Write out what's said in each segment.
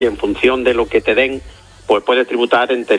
y en función de lo que te den, pues puedes tributar entre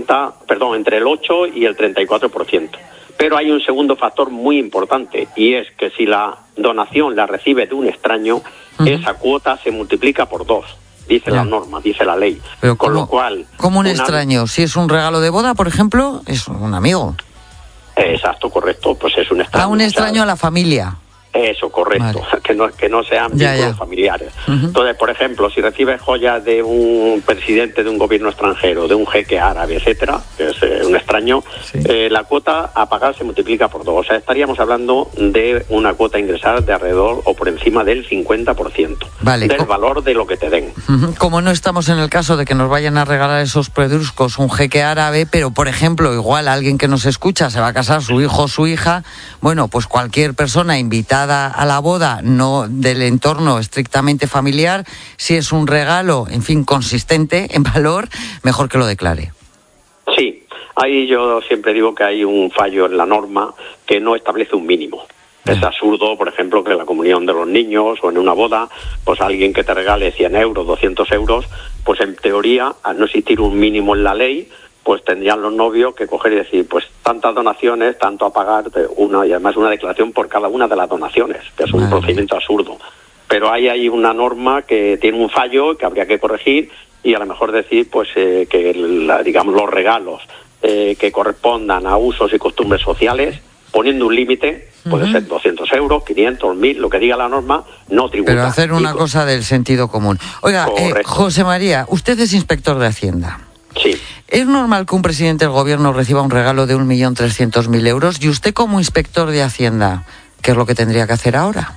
el 8 y el 34%. Pero hay un segundo factor muy importante, y es que si la donación la recibe de un extraño, esa cuota se multiplica por 2. Dice la norma, dice la ley. Pero con lo cual, ¿cómo un extraño? Si es un regalo de boda, por ejemplo, es un amigo. Exacto, correcto, pues es un extraño. Un extraño a la familia. Eso, correcto, vale. que no sean vínculos familiares. Entonces, por ejemplo, si recibes joyas de un presidente de un gobierno extranjero, de un jeque árabe, etcétera, que es un extraño, la cuota a pagar se multiplica por 2. O sea, estaríamos hablando de una cuota a ingresar de alrededor o por encima del 50% del valor de lo que te den. Como no estamos en el caso de que nos vayan a regalar esos pedruscos un jeque árabe, pero, por ejemplo, igual alguien que nos escucha se va a casar su hijo o su hija, bueno, pues cualquier persona invitada a la boda, no del entorno estrictamente familiar, si es un regalo, en fin, consistente en valor, mejor que lo declare. Sí, ahí yo siempre digo que hay un fallo en la norma que no establece un mínimo. Es absurdo, por ejemplo, que en la comunión de los niños o en una boda, pues alguien que te regale 100 euros, 200 euros, pues en teoría, al no existir un mínimo en la ley, pues tendrían los novios que coger y decir, pues tantas donaciones, tanto a pagar, y además una declaración por cada una de las donaciones, que es un procedimiento absurdo. Pero hay una norma que tiene un fallo que habría que corregir y a lo mejor decir pues que digamos los regalos que correspondan a usos y costumbres sociales, poniendo un límite, puede ser 200 euros, 500, 1000, lo que diga la norma, no tributa. Pero hacer una cosa del sentido común. Oiga, José María, usted es inspector de Hacienda. Sí. ¿Es normal que un presidente del gobierno reciba un regalo de 1.300.000 euros? Y usted, como inspector de Hacienda, ¿qué es lo que tendría que hacer ahora?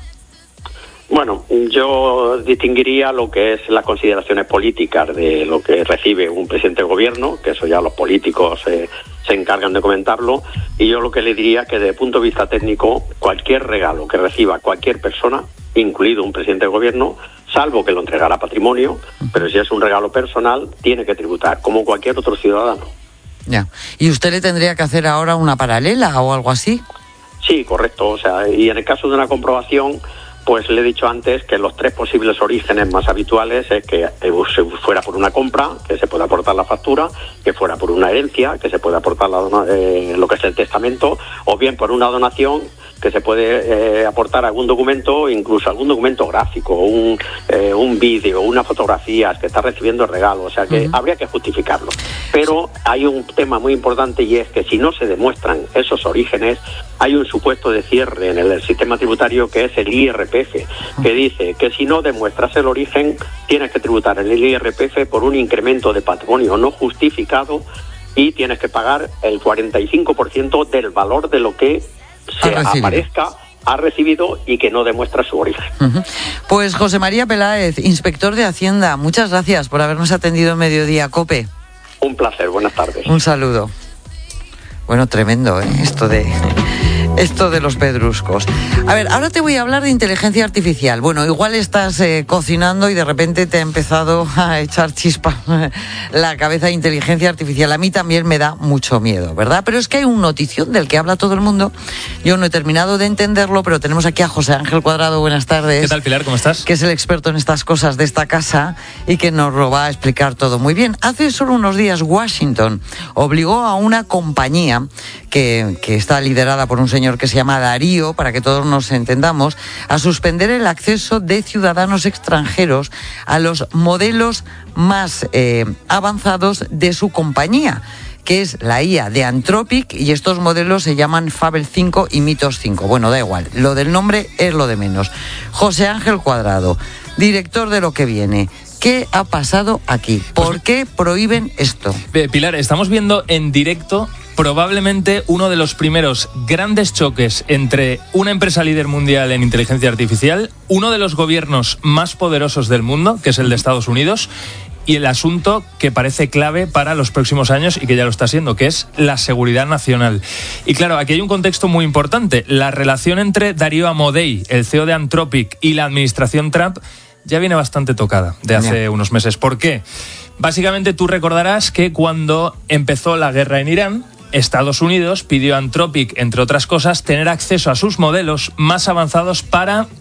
Bueno, yo distinguiría lo que es las consideraciones políticas de lo que recibe un presidente del gobierno, que eso ya los políticos se encargan de comentarlo, y yo lo que le diría es que desde el punto de vista técnico, cualquier regalo que reciba cualquier persona, incluido un presidente del gobierno, salvo que lo entregara a patrimonio, pero si es un regalo personal, tiene que tributar, como cualquier otro ciudadano. Ya. ¿Y usted le tendría que hacer ahora una paralela o algo así? Sí, correcto. O sea, y en el caso de una comprobación, pues le he dicho antes que los 3 posibles orígenes más habituales es que fuera por una compra, que se puede aportar la factura, que fuera por una herencia, que se puede aportar lo que es el testamento, o bien por una donación, que se puede aportar algún documento, incluso algún documento gráfico, un vídeo, una fotografía que está recibiendo el regalo, o sea que habría que justificarlo. Pero hay un tema muy importante y es que si no se demuestran esos orígenes, hay un supuesto de cierre en el sistema tributario que es el IRPF, que dice que si no demuestras el origen, tienes que tributar en el IRPF por un incremento de patrimonio no justificado y tienes que pagar el 45% del valor de lo que ha recibido y que no demuestra su origen. Pues José María Peláez, inspector de Hacienda, muchas gracias por habernos atendido en Mediodía COPE. Un placer, buenas tardes. Un saludo. Bueno, tremendo, esto de los pedruscos. A ver, ahora te voy a hablar de inteligencia artificial. Bueno, igual estás cocinando y de repente te ha empezado a echar chispa la cabeza de inteligencia artificial. A mí también me da mucho miedo, ¿verdad? Pero es que hay un notición del que habla todo el mundo. Yo no he terminado de entenderlo, pero tenemos aquí a José Ángel Cuadrado. Buenas tardes. ¿Qué tal, Pilar? ¿Cómo estás? Que es el experto en estas cosas de esta casa y que nos lo va a explicar todo muy bien. Hace solo unos días Washington obligó a una compañía que está liderada por un señor que se llama Darío, para que todos nos entendamos, a suspender el acceso de ciudadanos extranjeros a los modelos más avanzados de su compañía, que es la IA de Anthropic, y estos modelos se llaman Fable 5 y Mythos 5. Bueno, da igual, lo del nombre es lo de menos. José Ángel Cuadrado, director de Lo que Viene. ¿Qué ha pasado aquí? ¿Por qué prohíben esto? Pilar, estamos viendo en directo probablemente uno de los primeros grandes choques entre una empresa líder mundial en inteligencia artificial, uno de los gobiernos más poderosos del mundo, que es el de Estados Unidos, y el asunto que parece clave para los próximos años y que ya lo está siendo, que es la seguridad nacional. Y claro, aquí hay un contexto muy importante. La relación entre Darío Amodei, el CEO de Anthropic, y la administración Trump ya viene bastante tocada de hace unos meses. ¿Por qué? Básicamente tú recordarás que cuando empezó la guerra en Irán, Estados Unidos pidió a Anthropic, entre otras cosas, tener acceso a sus modelos más avanzados para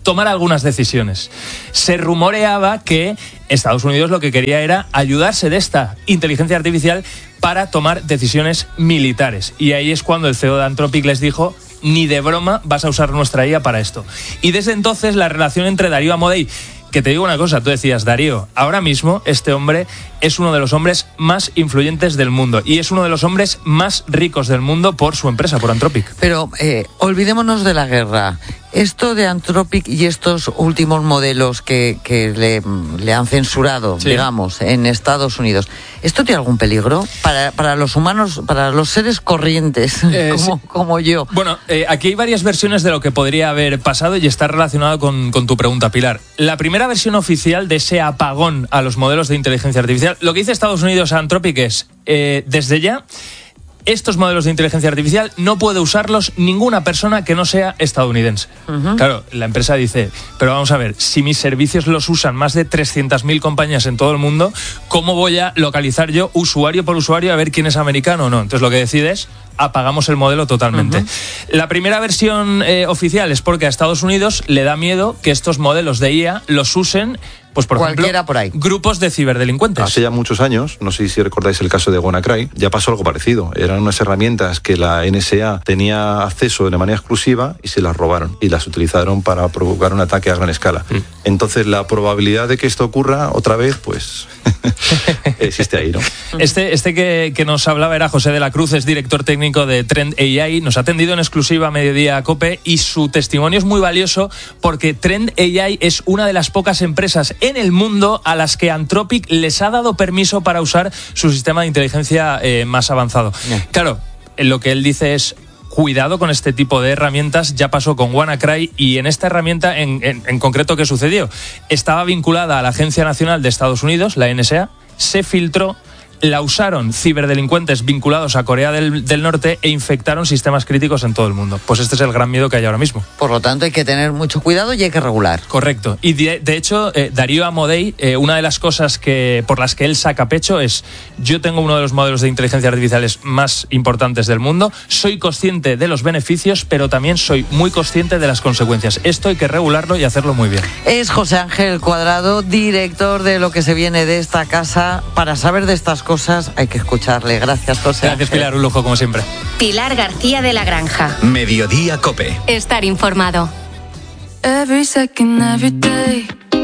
tomar algunas decisiones. Se rumoreaba que Estados Unidos lo que quería era ayudarse de esta inteligencia artificial para tomar decisiones militares. Y ahí es cuando el CEO de Anthropic les dijo: ni de broma vas a usar nuestra IA para esto. Y desde entonces la relación entre Darío Amodei, que te digo una cosa, tú decías, Darío, ahora mismo este hombre es uno de los hombres más influyentes del mundo y es uno de los hombres más ricos del mundo por su empresa, por Anthropic. Pero olvidémonos de la guerra. Esto de Anthropic y estos últimos modelos que le han censurado, sí, digamos, en Estados Unidos, ¿esto tiene algún peligro para los humanos, para los seres corrientes como yo? Bueno, aquí hay varias versiones de lo que podría haber pasado y está relacionado con tu pregunta, Pilar. La primera versión oficial de ese apagón a los modelos de inteligencia artificial, lo que dice Estados Unidos a Anthropic es, desde ya, estos modelos de inteligencia artificial no puede usarlos ninguna persona que no sea estadounidense. Uh-huh. Claro, la empresa dice, pero vamos a ver, si mis servicios los usan más de 300.000 compañías en todo el mundo, ¿cómo voy a localizar yo usuario por usuario a ver quién es americano o no? Entonces lo que decide es, apagamos el modelo totalmente. Uh-huh. La primera versión oficial es porque a Estados Unidos le da miedo que estos modelos de IA los usen, pues por ejemplo, por ahí, grupos de ciberdelincuentes. Hace ya muchos años, no sé si recordáis el caso de WannaCry, ya pasó algo parecido. Eran unas herramientas que la NSA tenía acceso de manera exclusiva y se las robaron y las utilizaron para provocar un ataque a gran escala. Entonces la probabilidad de que esto ocurra otra vez, pues existe ahí, ¿no? Este que nos hablaba era José de la Cruz, es director técnico de Trend AI, nos ha atendido en exclusiva a Mediodía COPE y su testimonio es muy valioso porque Trend AI es una de las pocas empresas en el mundo a las que Anthropic les ha dado permiso para usar su sistema de inteligencia más avanzado. Claro, lo que él dice es: cuidado con este tipo de herramientas, ya pasó con WannaCry y en esta herramienta en concreto, ¿qué sucedió? Estaba vinculada a la Agencia Nacional de Estados Unidos, la NSA, se filtró, la usaron ciberdelincuentes vinculados a Corea del Norte e infectaron sistemas críticos en todo el mundo. Pues este es el gran miedo que hay ahora mismo. Por lo tanto, hay que tener mucho cuidado y hay que regular. Correcto. Y de hecho, Darío Amodei, una de las cosas por las que él saca pecho es: yo tengo uno de los modelos de inteligencia artificiales más importantes del mundo, soy consciente de los beneficios, pero también soy muy consciente de las consecuencias. Esto hay que regularlo y hacerlo muy bien. Es José Ángel Cuadrado, director de Lo que se viene de esta casa. Para saber de estas cosas hay que escucharle. Gracias, José. Gracias, Pilar, un lujo como siempre. Pilar García de la Granja. Mediodía COPE. Estar informado. Every second, every day,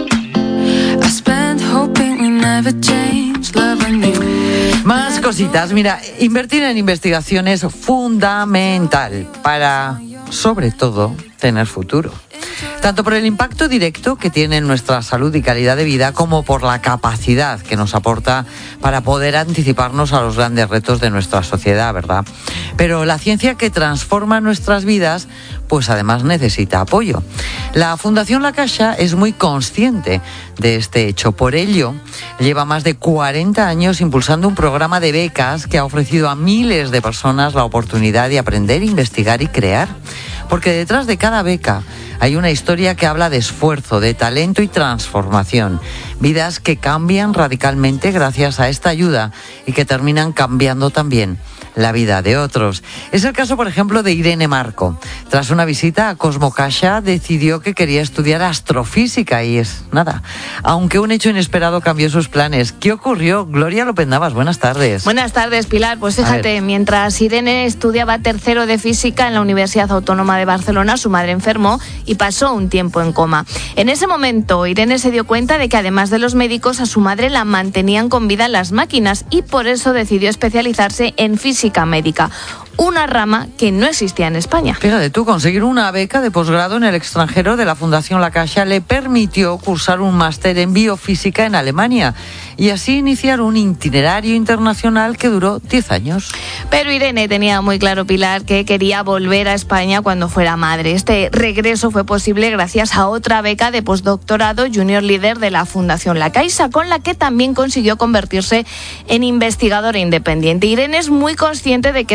I spend hoping we never change, loving you. Más cositas. Mira, invertir en investigación es fundamental para, sobre todo, tener futuro. Tanto por el impacto directo que tiene en nuestra salud y calidad de vida, como por la capacidad que nos aporta para poder anticiparnos a los grandes retos de nuestra sociedad, ¿verdad? Pero la ciencia que transforma nuestras vidas, pues además necesita apoyo. La Fundación La Caixa es muy consciente de este hecho. Por ello, lleva más de 40 años impulsando un programa de becas que ha ofrecido a miles de personas la oportunidad de aprender, investigar y crear. Porque detrás de cada beca hay una historia que habla de esfuerzo, de talento y transformación. Vidas que cambian radicalmente gracias a esta ayuda y que terminan cambiando también la vida de otros. Es el caso, por ejemplo, de Irene Marco. Tras una visita a Cosmocaixa, decidió que quería estudiar astrofísica y aunque un hecho inesperado cambió sus planes. ¿Qué ocurrió? Gloria López Navas, buenas tardes. Buenas tardes, Pilar. Pues fíjate, mientras Irene estudiaba tercero de física en la Universidad Autónoma de Barcelona, su madre enfermó y pasó un tiempo en coma. En ese momento, Irene se dio cuenta de que además de los médicos, a su madre la mantenían con vida las máquinas y por eso decidió especializarse en física médica, una rama que no existía en España. Fíjate tú, conseguir una beca de posgrado en el extranjero de la Fundación La Caixa le permitió cursar un máster en biofísica en Alemania y así iniciar un itinerario internacional que duró 10 años. Pero Irene tenía muy claro, Pilar, que quería volver a España cuando fuera madre. Este regreso fue posible gracias a otra beca de postdoctorado Junior Líder de la Fundación La Caixa, con la que también consiguió convertirse en investigadora independiente. Irene es muy consciente de que su vida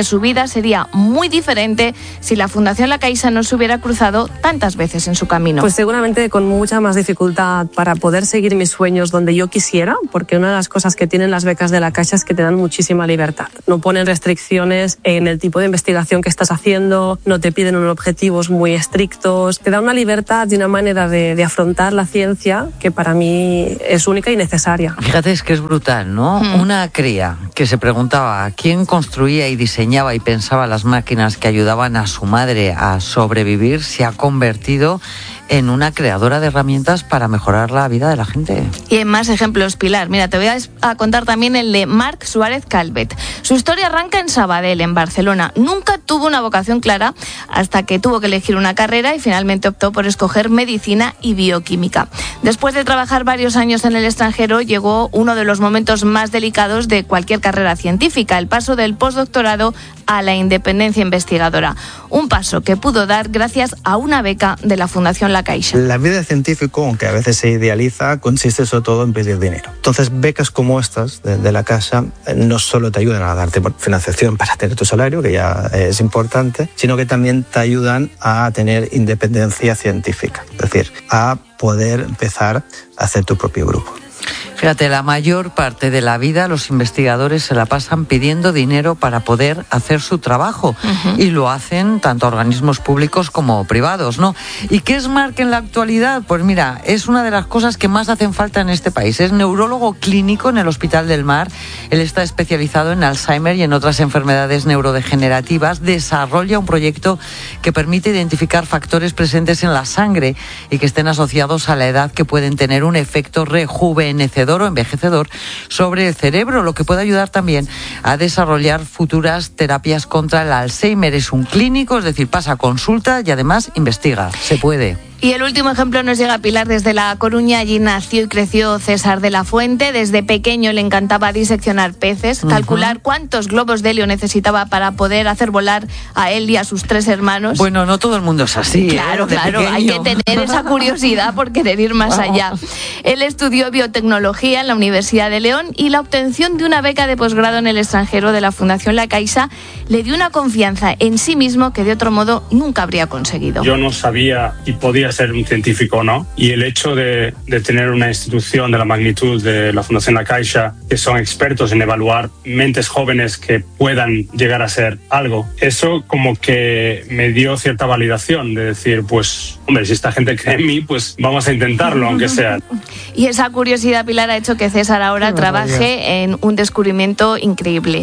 sería muy diferente si la Fundación La Caixa no se hubiera cruzado tantas veces en su camino. Pues seguramente con mucha más dificultad para poder seguir mis sueños donde yo quisiera, porque una de las cosas que tienen las becas de La Caixa es que te dan muchísima libertad. No ponen restricciones en el tipo de investigación que estás haciendo, no te piden unos objetivos muy estrictos, te da una libertad y una manera de afrontar la ciencia que para mí es única y necesaria. Fíjate, es que es brutal, ¿no? Una cría que se preguntaba quién construía y diseñaba y pensaba las máquinas que ayudaban a su madre a sobrevivir se ha convertido en una creadora de herramientas para mejorar la vida de la gente. Y en más ejemplos, Pilar. Mira, te voy a contar también el de Marc Suárez Calvet. Su historia arranca en Sabadell, en Barcelona. Nunca tuvo una vocación clara hasta que tuvo que elegir una carrera y finalmente optó por escoger medicina y bioquímica. Después de trabajar varios años en el extranjero, llegó uno de los momentos más delicados de cualquier carrera científica, el paso del postdoctorado a la independencia investigadora. Un paso que pudo dar gracias a una beca de la Fundación La Caixa. La vida de científico, aunque a veces se idealiza, consiste sobre todo en pedir dinero. Entonces, becas como estas de La Caixa no solo te ayudan a darte financiación para tener tu salario, que ya es importante, sino que también te ayudan a tener independencia científica, es decir, a poder empezar a hacer tu propio grupo. Fíjate, la mayor parte de la vida los investigadores se la pasan pidiendo dinero para poder hacer su trabajo. Y lo hacen tanto organismos públicos como privados, ¿no? ¿Y qué es Marc en la actualidad? Pues mira, es una de las cosas que más hacen falta en este país. Es neurólogo clínico en el Hospital del Mar. Él está especializado en Alzheimer y en otras enfermedades neurodegenerativas. Desarrolla un proyecto que permite identificar factores presentes en la sangre y que estén asociados a la edad que pueden tener un efecto rejuvenecedor o envejecedor sobre el cerebro, lo que puede ayudar también a desarrollar futuras terapias contra el Alzheimer. Es un clínico, es decir, pasa consulta y además investiga. Se puede. Y el último ejemplo nos llega, Pilar, desde La Coruña. Allí nació y creció César de la Fuente. Desde pequeño le encantaba diseccionar peces, calcular cuántos globos de helio necesitaba para poder hacer volar a él y a sus 3 hermanos. Bueno, no todo el mundo es así. Claro, hay que tener esa curiosidad por querer ir más allá. Él estudió biotecnología en la Universidad de León y la obtención de una beca de posgrado en el extranjero de la Fundación La Caixa le dio una confianza en sí mismo que de otro modo nunca habría conseguido. Yo no sabía si podía ser un científico o no, y el hecho de tener una institución de la magnitud de la Fundación La Caixa, que son expertos en evaluar mentes jóvenes que puedan llegar a ser algo, eso como que me dio cierta validación de decir, pues, hombre, si esta gente cree en mí, pues vamos a intentarlo, aunque sea. Y esa curiosidad, Pilar, ha hecho que César ahora trabaje en un descubrimiento increíble.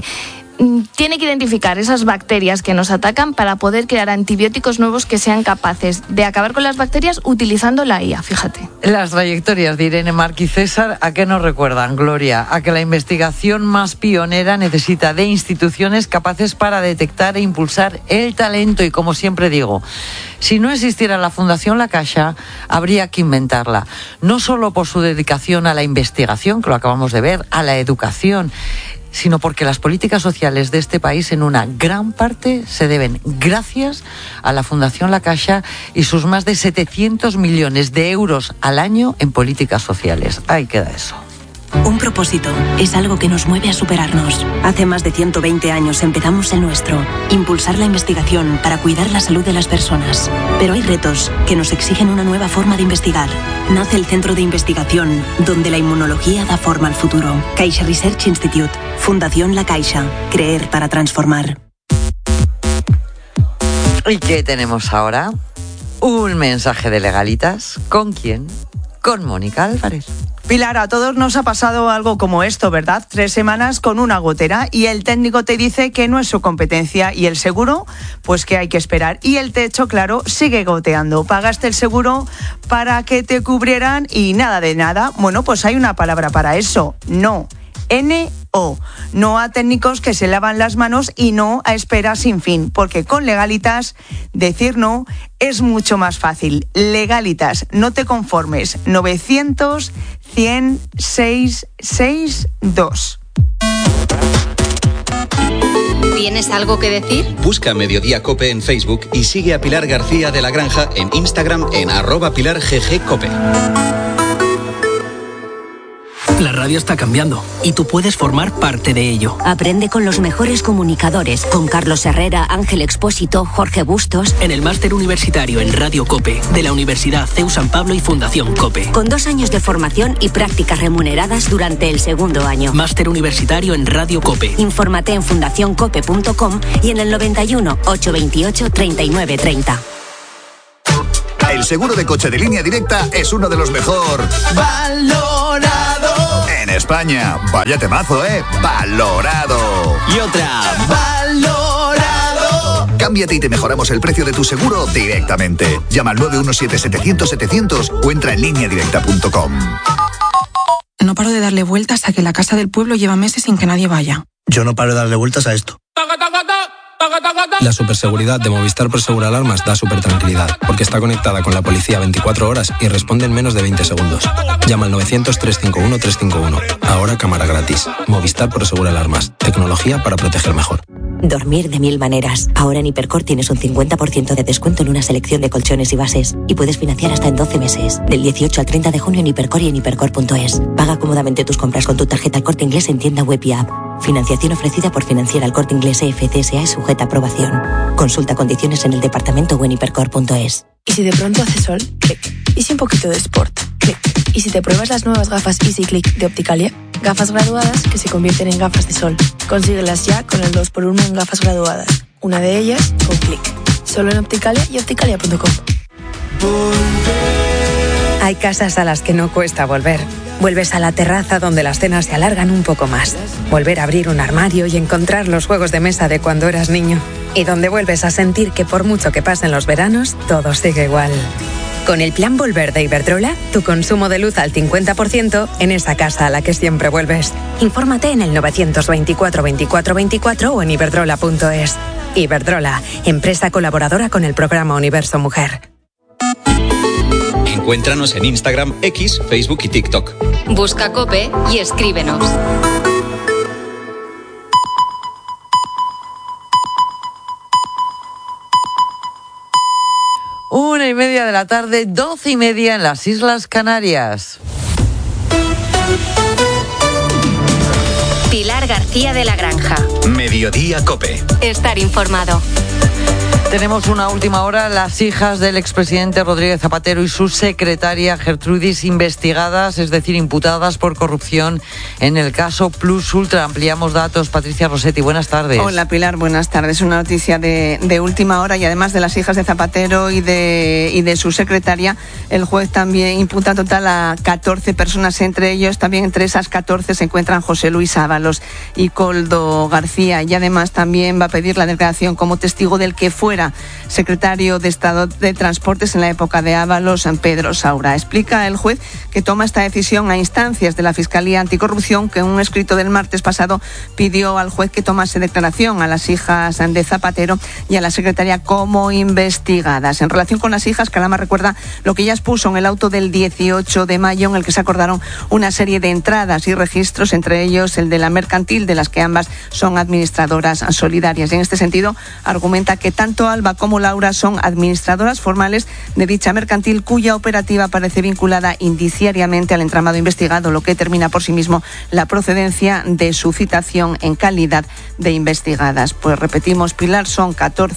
Tiene que identificar esas bacterias que nos atacan para poder crear antibióticos nuevos que sean capaces de acabar con las bacterias utilizando la IA, fíjate. Las trayectorias de Irene, Marc y César, ¿a qué nos recuerdan, Gloria? A que la investigación más pionera necesita de instituciones capaces para detectar e impulsar el talento. Y como siempre digo, si no existiera la Fundación La Caixa, habría que inventarla. No solo por su dedicación a la investigación, que lo acabamos de ver, a la educación, sino porque las políticas sociales de este país en una gran parte se deben gracias a la Fundación La Caixa y sus más de 700 millones de euros al año en políticas sociales. Ahí queda eso. Un propósito es algo que nos mueve a superarnos. Hace más de 120 años empezamos el nuestro, impulsar la investigación para cuidar la salud de las personas. Pero hay retos que nos exigen una nueva forma de investigar. Nace el Centro de Investigación, donde la inmunología da forma al futuro. Caixa Research Institute, Fundación La Caixa, creer para transformar. ¿Y qué tenemos ahora? Un mensaje de Legalitas. ¿Con quién? Con Mónica Álvarez. Pilar, a todos nos ha pasado algo como esto, ¿verdad? 3 semanas con una gotera y el técnico te dice que no es su competencia y el seguro, pues que hay que esperar. Y el techo, claro, sigue goteando. Pagaste el seguro para que te cubrieran y nada de nada. Bueno, pues hay una palabra para eso. No. N-O. No a técnicos que se lavan las manos y no a espera sin fin, porque con Legalitas decir no es mucho más fácil. Legalitas, no te conformes. 900 100 662. ¿Tienes algo que decir? Busca Mediodía Cope en Facebook y sigue a Pilar García de la Granja en Instagram en @PilarGGCope. La radio está cambiando y tú puedes formar parte de ello. Aprende con los mejores comunicadores, con Carlos Herrera, Ángel Expósito, Jorge Bustos. En el máster universitario en Radio COPE de la Universidad CEU San Pablo y Fundación COPE. Con 2 años de formación y prácticas remuneradas durante el segundo año. Máster universitario en Radio COPE. Infórmate en fundacioncope.com y en el 91 828 3930. El seguro de coche de Línea Directa es uno de los mejor valorado en España. Vaya temazo, ¿eh? Valorado. Y otra. Valorado. Cámbiate y te mejoramos el precio de tu seguro directamente. Llama al 917-700-700 o entra en lineadirecta.com. No paro de darle vueltas a que la casa del pueblo lleva meses sin que nadie vaya. Yo no paro de darle vueltas a esto. La superseguridad de Movistar Prosegur Alarmas da supertranquilidad, porque está conectada con la policía 24 horas y responde en menos de 20 segundos. Llama al 900-351-351. Ahora cámara gratis. Movistar Prosegur Alarmas. Tecnología para proteger mejor. Dormir de 1000 maneras. Ahora en Hipercor tienes un 50% de descuento en una selección de colchones y bases. Y puedes financiar hasta en 12 meses. Del 18 al 30 de junio en Hipercor y en hipercor.es. Paga cómodamente tus compras con tu tarjeta El Corte Inglés en tienda web y app. Financiación ofrecida por Financiera El Corte Inglés EFCSA y sujeta a aprobación. Consulta condiciones en el departamento o en hipercor.es. ¿Y si de pronto hace sol? Clic. ¿Y si un poquito de sport? Clic. ¿Y si te pruebas las nuevas gafas Easy Click de Opticalia? Gafas graduadas que se convierten en gafas de sol. Consíguelas ya con el 2x1 en gafas graduadas. Una de ellas con Clic. Solo en Opticalia y opticalia.com. Hay casas a las que no cuesta volver. Vuelves a la terraza donde las cenas se alargan un poco más. Volver a abrir un armario y encontrar los juegos de mesa de cuando eras niño. Y donde vuelves a sentir que por mucho que pasen los veranos, todo sigue igual. Con el plan Volver de Iberdrola, tu consumo de luz al 50% en esa casa a la que siempre vuelves. Infórmate en el 924 24 24 o en iberdrola.es. Iberdrola, empresa colaboradora con el programa Universo Mujer. Encuéntranos en Instagram, X, Facebook y TikTok. Busca COPE y escríbenos. Una y media de la tarde, 12:30 en las Islas Canarias. Pilar García de la Granja. Mediodía COPE. Estar informado. Tenemos una última hora. Las hijas del expresidente Rodríguez Zapatero y su secretaria Gertrudis investigadas, es decir, imputadas por corrupción en el caso Plus Ultra. Ampliamos datos. Patricia Rossetti, buenas tardes. Hola Pilar, buenas tardes. Una noticia de última hora y además de las hijas de Zapatero y de su secretaria, el juez también imputa total a 14 personas, entre ellos también entre esas 14 se encuentran José Luis Ábalos y Koldo García, y además también va a pedir la declaración como testigo del que fuera secretario de Estado de Transportes en la época de Ábalos, Pedro Saura. Explica el juez que toma esta decisión a instancias de la Fiscalía Anticorrupción, que en un escrito del martes pasado pidió al juez que tomase declaración a las hijas de Zapatero y a la secretaria como investigadas. En relación con las hijas, Calama recuerda lo que ya expuso en el auto del 18 de mayo, en el que se acordaron una serie de entradas y registros, entre ellos el de la mercantil, de las que ambas son administradoras solidarias. Y en este sentido, argumenta que tanto Alba como Laura son administradoras formales de dicha mercantil, cuya operativa parece vinculada indiciariamente al entramado investigado, lo que determina por sí mismo la procedencia de su citación en calidad de investigadas. Pues repetimos, Pilar, son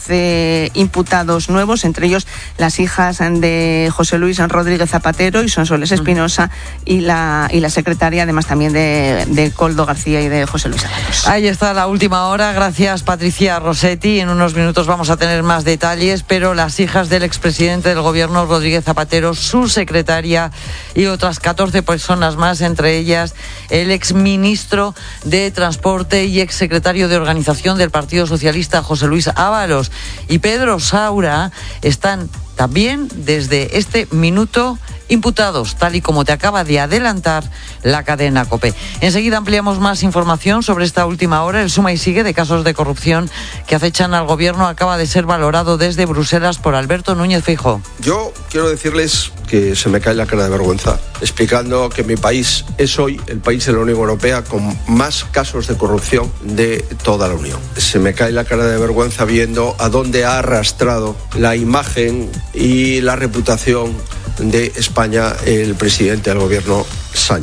14 imputados nuevos, entre ellos las hijas de José Luis Rodríguez Zapatero y Sonsoles Espinosa y la secretaria, además también de Koldo García y de José Luis Ábalos. Ahí está la última hora. Gracias, Patricia Rossetti. En unos minutos vamos a tener más detalles, pero las hijas del expresidente del gobierno, Rodríguez Zapatero, su secretaria y otras 14 personas más, entre ellas el exministro de Transporte y exsecretario de Organización del Partido Socialista, José Luis Ábalos, y Pedro Saura, están también desde este minuto imputados, tal y como te acaba de adelantar la cadena COPE. Enseguida ampliamos más información sobre esta última hora. El suma y sigue de casos de corrupción que acechan al gobierno acaba de ser valorado desde Bruselas por Alberto Núñez Feijóo. Yo quiero decirles que se me cae la cara de vergüenza explicando que mi país es hoy el país de la Unión Europea con más casos de corrupción de toda la Unión. Se me cae la cara de vergüenza viendo a dónde ha arrastrado la imagen y la reputación de España el presidente del gobierno Sánchez.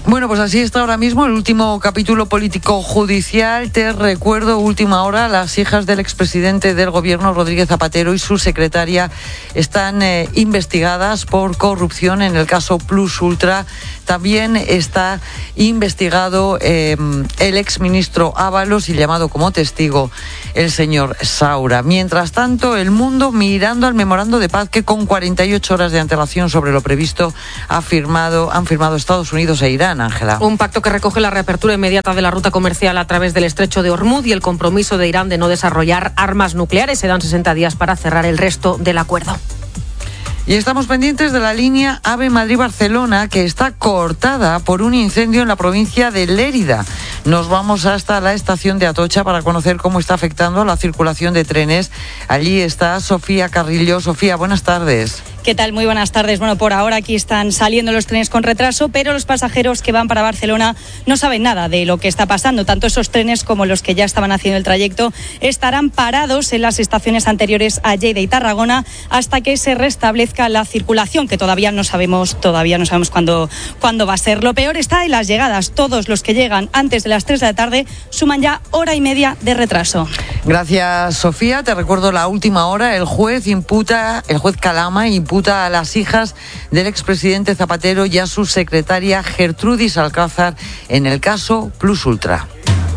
Bueno, pues así está ahora mismo el último capítulo político-judicial. Te recuerdo, última hora, las hijas del expresidente del gobierno, Rodríguez Zapatero, y su secretaria están investigadas por corrupción en el caso Plus Ultra. También está investigado el exministro Ábalos y llamado como testigo el señor Saura. Mientras tanto, el mundo mirando al memorando de paz que con 48 horas de antelación sobre lo previsto han firmado Estados Unidos e Irán. Ángela. Un pacto que recoge la reapertura inmediata de la ruta comercial a través del estrecho de Hormuz y el compromiso de Irán de no desarrollar armas nucleares. Se dan 60 días para cerrar el resto del acuerdo. Y estamos pendientes de la línea AVE Madrid-Barcelona, que está cortada por un incendio en la provincia de Lérida. Nos vamos hasta la estación de Atocha para conocer cómo está afectando la circulación de trenes. Allí está Sofía Carrillo. Sofía, buenas tardes. ¿Qué tal? Muy buenas tardes. Bueno, por ahora aquí están saliendo los trenes con retraso, pero los pasajeros que van para Barcelona no saben nada de lo que está pasando. Tanto esos trenes como los que ya estaban haciendo el trayecto estarán parados en las estaciones anteriores a Lleida y Tarragona hasta que se restablezca la circulación, que todavía no sabemos cuándo va a ser. Lo peor está en las llegadas. Todos los que llegan antes de las 3 de la tarde suman ya hora y media de retraso. Gracias, Sofía. Te recuerdo la última hora. El juez Calama imputa a las hijas del expresidente Zapatero y a su secretaria Gertrudis Alcázar en el caso Plus Ultra.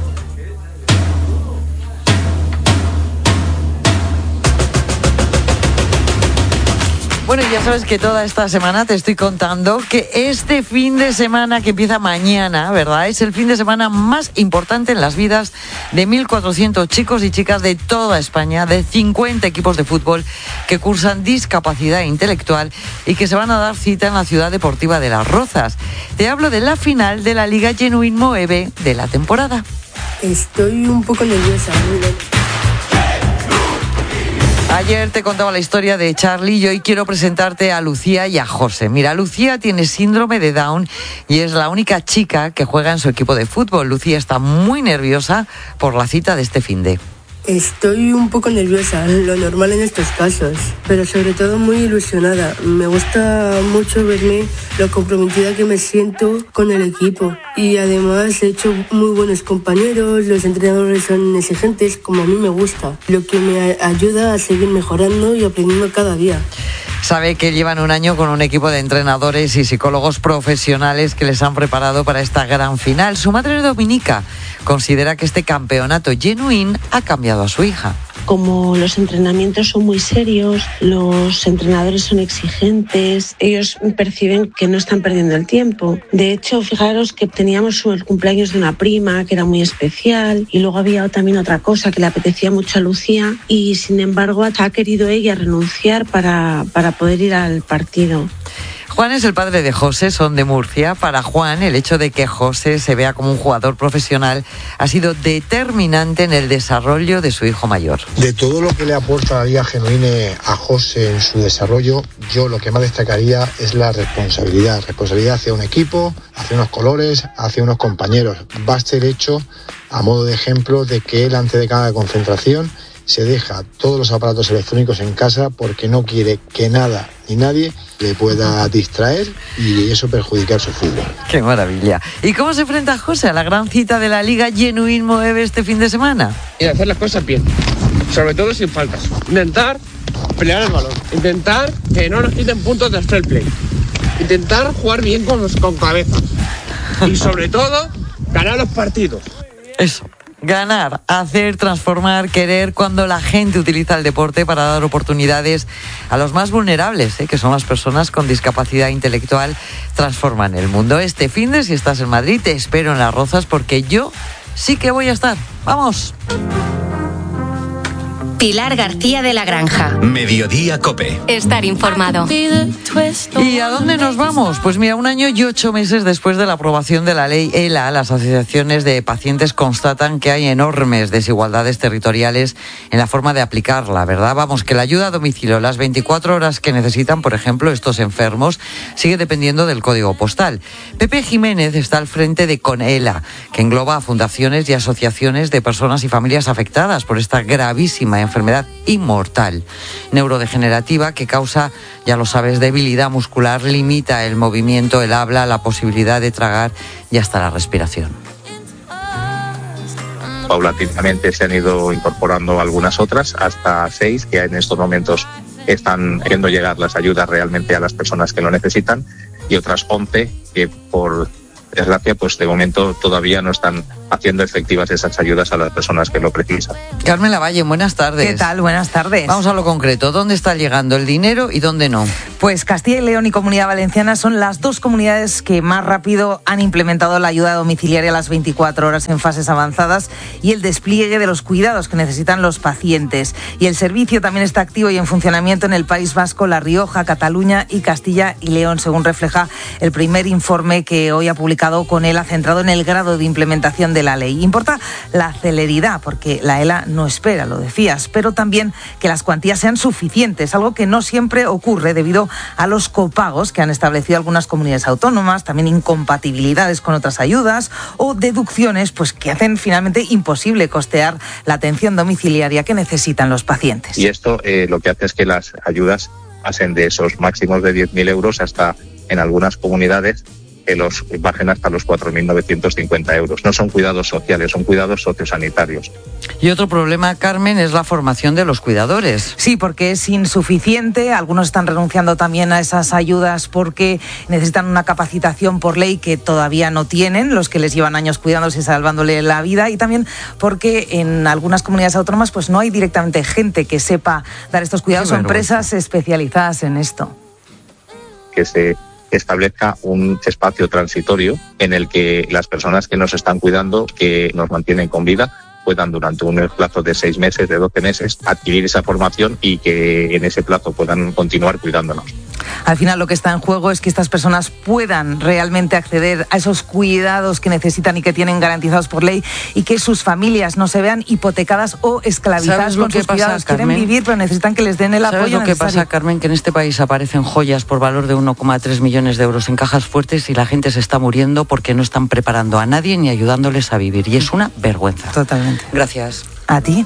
Bueno, ya sabes que toda esta semana te estoy contando que este fin de semana que empieza mañana, ¿verdad? Es el fin de semana más importante en las vidas de 1.400 chicos y chicas de toda España, de 50 equipos de fútbol que cursan discapacidad intelectual y que se van a dar cita en la ciudad deportiva de Las Rozas. Te hablo de la final de la Liga Genuine Moeve de la temporada. Estoy un poco nerviosa. Ayer te contaba la historia de Charlie y hoy quiero presentarte a Lucía y a José. Mira, Lucía tiene síndrome de Down y es la única chica que juega en su equipo de fútbol. Lucía está muy nerviosa por la cita de este finde. Estoy un poco nerviosa, lo normal en estos casos, pero sobre todo muy ilusionada. Me gusta mucho verme lo comprometida que me siento con el equipo y además he hecho muy buenos compañeros, los entrenadores son exigentes como a mí me gusta, lo que me ayuda a seguir mejorando y aprendiendo cada día. Sabe que llevan un año con un equipo de entrenadores y psicólogos profesionales que les han preparado para esta gran final. Su madre, Dominica, considera que este campeonato genuine ha cambiado a su hija. Como los entrenamientos son muy serios, los entrenadores son exigentes, ellos perciben que no están perdiendo el tiempo. De hecho, fijaros que teníamos el cumpleaños de una prima que era muy especial y luego había también otra cosa que le apetecía mucho a Lucía y sin embargo ha querido ella renunciar para poder ir al partido. Juan es el padre de José, son de Murcia. Para Juan, el hecho de que José se vea como un jugador profesional ha sido determinante en el desarrollo de su hijo mayor. De todo lo que le aporta la Liga Genuine a José en su desarrollo, yo lo que más destacaría es la responsabilidad. Responsabilidad hacia un equipo, hacia unos colores, hacia unos compañeros. Basta el hecho, a modo de ejemplo, de que él antes de cada concentración se deja todos los aparatos electrónicos en casa porque no quiere que nada ni nadie le pueda distraer y eso perjudicar su fútbol. ¡Qué maravilla! ¿Y cómo se enfrenta José a la gran cita de la Liga Genuine Moeve este fin de semana? Y hacer las cosas bien, sobre todo sin faltas. Intentar pelear el balón, intentar que no nos quiten puntos de fair play, intentar jugar bien con cabeza y sobre todo ganar los partidos. Eso. Ganar, hacer, transformar, querer, cuando la gente utiliza el deporte para dar oportunidades a los más vulnerables, que son las personas con discapacidad intelectual, transforman el mundo. Este finde, si estás en Madrid, te espero en Las Rozas porque yo sí que voy a estar. ¡Vamos! Pilar García de la Granja. Mediodía COPE. Estar informado. ¿Y a dónde nos vamos? Pues mira, 1 año y 8 meses después de la aprobación de la ley ELA, las asociaciones de pacientes constatan que hay enormes desigualdades territoriales en la forma de aplicarla, ¿verdad? Vamos, que la ayuda a domicilio, las 24 horas que necesitan, por ejemplo, estos enfermos, sigue dependiendo del código postal. Pepe Jiménez está al frente de CONELA, que engloba a fundaciones y asociaciones de personas y familias afectadas por esta gravísima enfermedad inmortal neurodegenerativa que causa, ya lo sabes, debilidad muscular, limita el movimiento, el habla, la posibilidad de tragar y hasta la respiración. Paulatinamente se han ido incorporando algunas otras, hasta 6, que en estos momentos están viendo llegar las ayudas realmente a las personas que lo necesitan, y otras 11 que por desgracia pues de momento todavía no están haciendo efectivas esas ayudas a las personas que lo precisan. Carmen Lavalle, buenas tardes. ¿Qué tal? Buenas tardes. Vamos a lo concreto. ¿Dónde está llegando el dinero y dónde no? Pues Castilla y León y Comunidad Valenciana son las dos comunidades que más rápido han implementado la ayuda domiciliaria a las 24 horas en fases avanzadas y el despliegue de los cuidados que necesitan los pacientes. Y el servicio también está activo y en funcionamiento en el País Vasco, La Rioja, Cataluña y Castilla y León, según refleja el primer informe que hoy ha publicado con ELA, centrado en el grado de implementación de la ley. Importa la celeridad, porque la ELA no espera, lo decías, pero también que las cuantías sean suficientes, algo que no siempre ocurre debido a los copagos que han establecido algunas comunidades autónomas, también incompatibilidades con otras ayudas o deducciones pues que hacen finalmente imposible costear la atención domiciliaria que necesitan los pacientes. Y esto lo que hace es que las ayudas pasen de esos máximos de 10.000 euros hasta, en algunas comunidades, que los bajen hasta los 4.950 euros. No son cuidados sociales, son cuidados sociosanitarios. Y otro problema, Carmen, es la formación de los cuidadores. Sí, porque es insuficiente. Algunos están renunciando también a esas ayudas porque necesitan una capacitación por ley que todavía no tienen, los que les llevan años cuidándose y salvándole la vida, y también porque en algunas comunidades autónomas pues no hay directamente gente que sepa dar estos cuidados o empresas especializadas en esto. Que se establezca un espacio transitorio en el que las personas que nos están cuidando, que nos mantienen con vida, puedan durante un plazo de 6 meses, de 12 meses, adquirir esa formación y que en ese plazo puedan continuar cuidándonos. Al final lo que está en juego es que estas personas puedan realmente acceder a esos cuidados que necesitan y que tienen garantizados por ley, y que sus familias no se vean hipotecadas o esclavizadas con sus cuidados. Quieren vivir, pero necesitan que les den el apoyo necesario. ¿Sabes lo que pasa, Carmen? Que en este país aparecen joyas por valor de 1,3 millones de euros en cajas fuertes y la gente se está muriendo porque no están preparando a nadie ni ayudándoles a vivir. Y es una vergüenza. Totalmente. Gracias. A ti.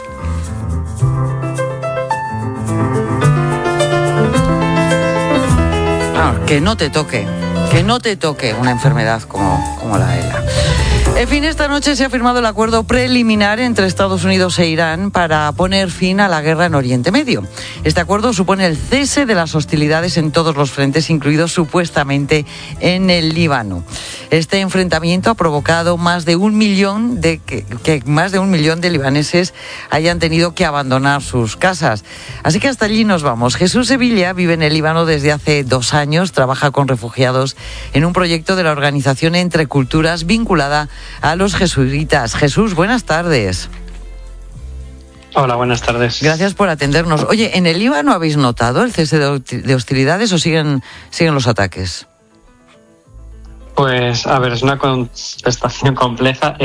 Que no te toque una enfermedad como la ELA. En fin, esta noche se ha firmado el acuerdo preliminar entre Estados Unidos e Irán para poner fin a la guerra en Oriente Medio. Este acuerdo supone el cese de las hostilidades en todos los frentes, incluidos supuestamente en el Líbano. Este enfrentamiento ha provocado más de 1 millón de libaneses hayan tenido que abandonar sus casas. Así que hasta allí nos vamos. Jesús Sevilla vive en el Líbano desde hace 2 años, trabaja con refugiados en un proyecto de la organización Entre Culturas vinculada a los jesuitas. Jesús, buenas tardes. Hola, buenas tardes. Gracias por atendernos. Oye, ¿en el Líbano habéis notado el cese de hostilidades o siguen los ataques? Pues, a ver, es una contestación compleja.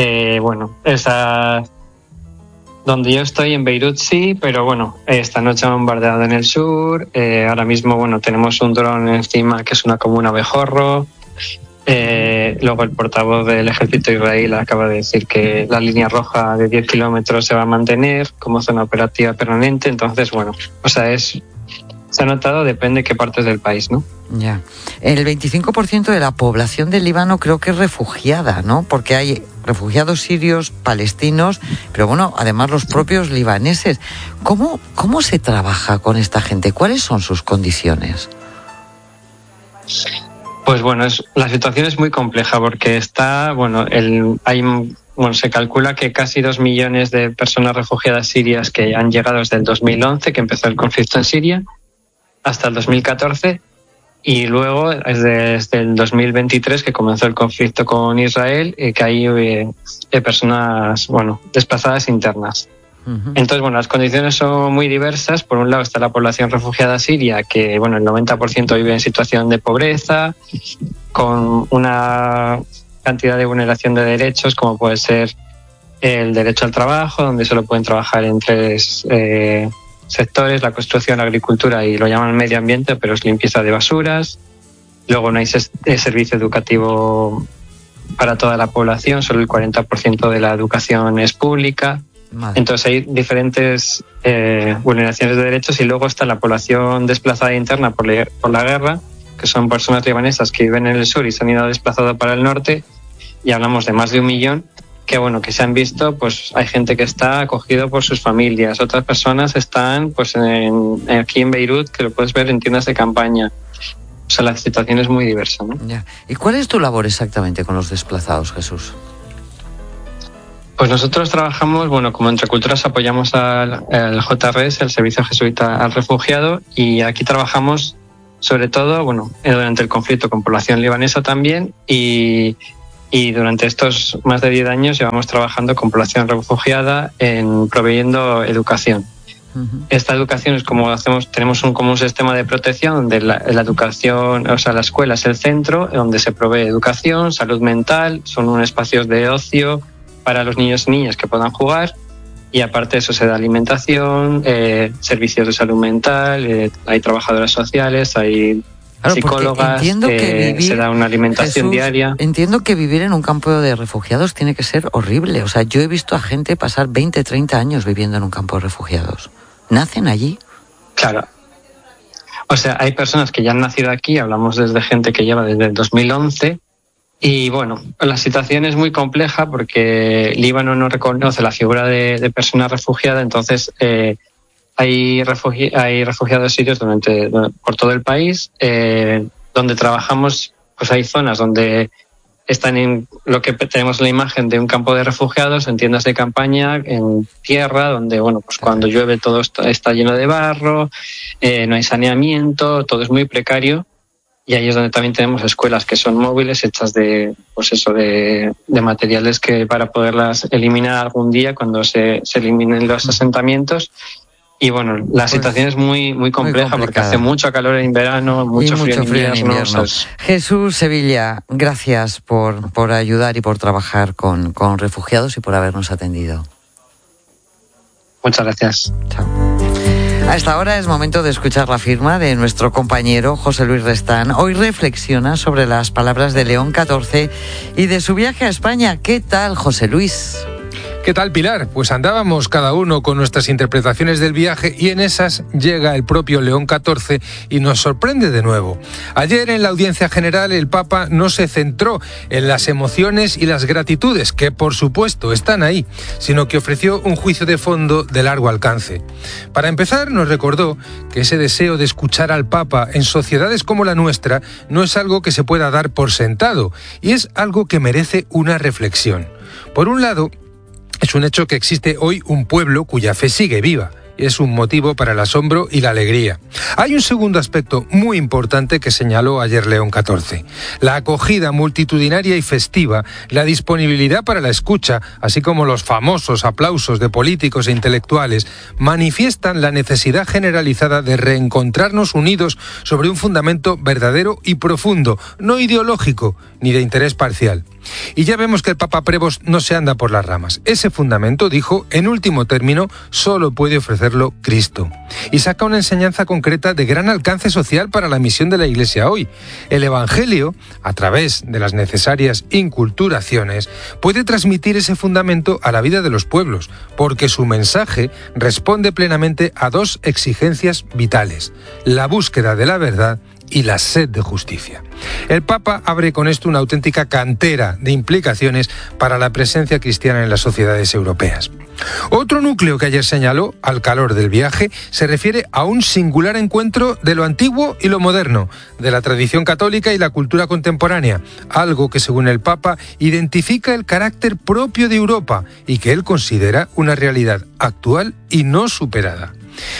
Donde yo estoy, en Beirut, sí, pero bueno, esta noche han bombardeado en el sur. Ahora mismo, tenemos un dron encima que es como un abejorro. Luego el portavoz del ejército israelí acaba de decir que la línea roja de 10 kilómetros se va a mantener como zona operativa permanente. Entonces, se ha notado, depende de qué partes del país, ¿no? Ya. El 25% de la población del Líbano creo que es refugiada, ¿no? Porque hay refugiados sirios, palestinos, pero además los propios libaneses. ¿Cómo se trabaja con esta gente? ¿Cuáles son sus condiciones? Pues la situación es muy compleja porque se calcula que casi 2 millones de personas refugiadas sirias que han llegado desde el 2011, que empezó el conflicto en Siria, hasta el 2014, y luego desde el 2023, que comenzó el conflicto con Israel, que hay personas desplazadas internas. Entonces, las condiciones son muy diversas. Por un lado está la población refugiada siria, que el 90% vive en situación de pobreza, con una cantidad de vulneración de derechos, como puede ser el derecho al trabajo, donde solo pueden trabajar en 3 sectores: la construcción, la agricultura y lo llaman medio ambiente, pero es limpieza de basuras. Luego no hay servicio educativo para toda la población, solo el 40% de la educación es pública. Entonces hay diferentes vulneraciones de derechos, y luego está la población desplazada interna por la guerra, que son personas libanesas que viven en el sur y se han ido desplazando para el norte, y hablamos de más de 1 millón, que se han visto, pues hay gente que está acogido por sus familias, otras personas están pues aquí en Beirut, que lo puedes ver en tiendas de campaña. O sea, la situación es muy diversa, ¿no? Ya. ¿Y cuál es tu labor exactamente con los desplazados, Jesús? Pues nosotros trabajamos, como Entre Culturas apoyamos al JRS, el Servicio Jesuita al Refugiado, y aquí trabajamos sobre todo, durante el conflicto con población libanesa también, y durante estos más de 10 años llevamos trabajando con población refugiada proveyendo educación. Uh-huh. Esta educación es como tenemos un sistema de protección donde la educación, la escuela es el centro, donde se provee educación, salud mental, son unos espacios de ocio para los niños y niñas que puedan jugar, y aparte de eso se da alimentación, servicios de salud mental, hay trabajadoras sociales, hay psicólogas, se da una alimentación diaria. Entiendo que vivir en un campo de refugiados tiene que ser horrible. O sea, yo he visto a gente pasar 20, 30 años viviendo en un campo de refugiados. ¿Nacen allí? Claro. O sea, hay personas que ya han nacido aquí, hablamos desde gente que lleva desde el 2011, y la situación es muy compleja porque Líbano no reconoce la figura de persona refugiada, entonces hay refugiados sirios por todo el país, donde trabajamos, pues hay zonas donde están en lo que tenemos la imagen de un campo de refugiados, en tiendas de campaña, en tierra, donde cuando llueve todo está lleno de barro, no hay saneamiento, todo es muy precario, y ahí es donde también tenemos escuelas que son móviles, hechas de materiales que para poderlas eliminar algún día cuando se eliminen los asentamientos. Y la situación es muy, muy compleja porque hace mucho calor en verano, mucho frío en invierno. Jesús Sevilla, gracias por ayudar y por trabajar con refugiados y por habernos atendido. Muchas gracias. Chao. A esta hora es momento de escuchar la firma de nuestro compañero José Luis Restán. Hoy reflexiona sobre las palabras de León XIV y de su viaje a España. ¿Qué tal, José Luis? ¿Qué tal, Pilar? Pues andábamos cada uno con nuestras interpretaciones del viaje, y en esas llega el propio León XIV y nos sorprende de nuevo. Ayer en la audiencia general el Papa no se centró en las emociones y las gratitudes, que por supuesto están ahí, sino que ofreció un juicio de fondo de largo alcance. Para empezar, nos recordó que ese deseo de escuchar al Papa en sociedades como la nuestra no es algo que se pueda dar por sentado, y es algo que merece una reflexión. Por un lado, es un hecho que existe hoy un pueblo cuya fe sigue viva. Es un motivo para el asombro y la alegría. Hay un segundo aspecto muy importante que señaló ayer León XIV. La acogida multitudinaria y festiva, la disponibilidad para la escucha, así como los famosos aplausos de políticos e intelectuales, manifiestan la necesidad generalizada de reencontrarnos unidos sobre un fundamento verdadero y profundo, no ideológico ni de interés parcial. Y ya vemos que el Papa Prevost no se anda por las ramas. Ese fundamento, dijo, en último término, solo puede ofrecerlo Cristo. Y saca una enseñanza concreta de gran alcance social para la misión de la Iglesia hoy. El Evangelio, a través de las necesarias inculturaciones, puede transmitir ese fundamento a la vida de los pueblos, porque su mensaje responde plenamente a dos exigencias vitales: la búsqueda de la verdad y la sed de justicia. El Papa abre con esto una auténtica cantera de implicaciones para la presencia cristiana en las sociedades europeas. Otro núcleo que ayer señaló, al calor del viaje, se refiere a un singular encuentro de lo antiguo y lo moderno, de la tradición católica y la cultura contemporánea, algo que, según el Papa, identifica el carácter propio de Europa y que él considera una realidad actual y no superada.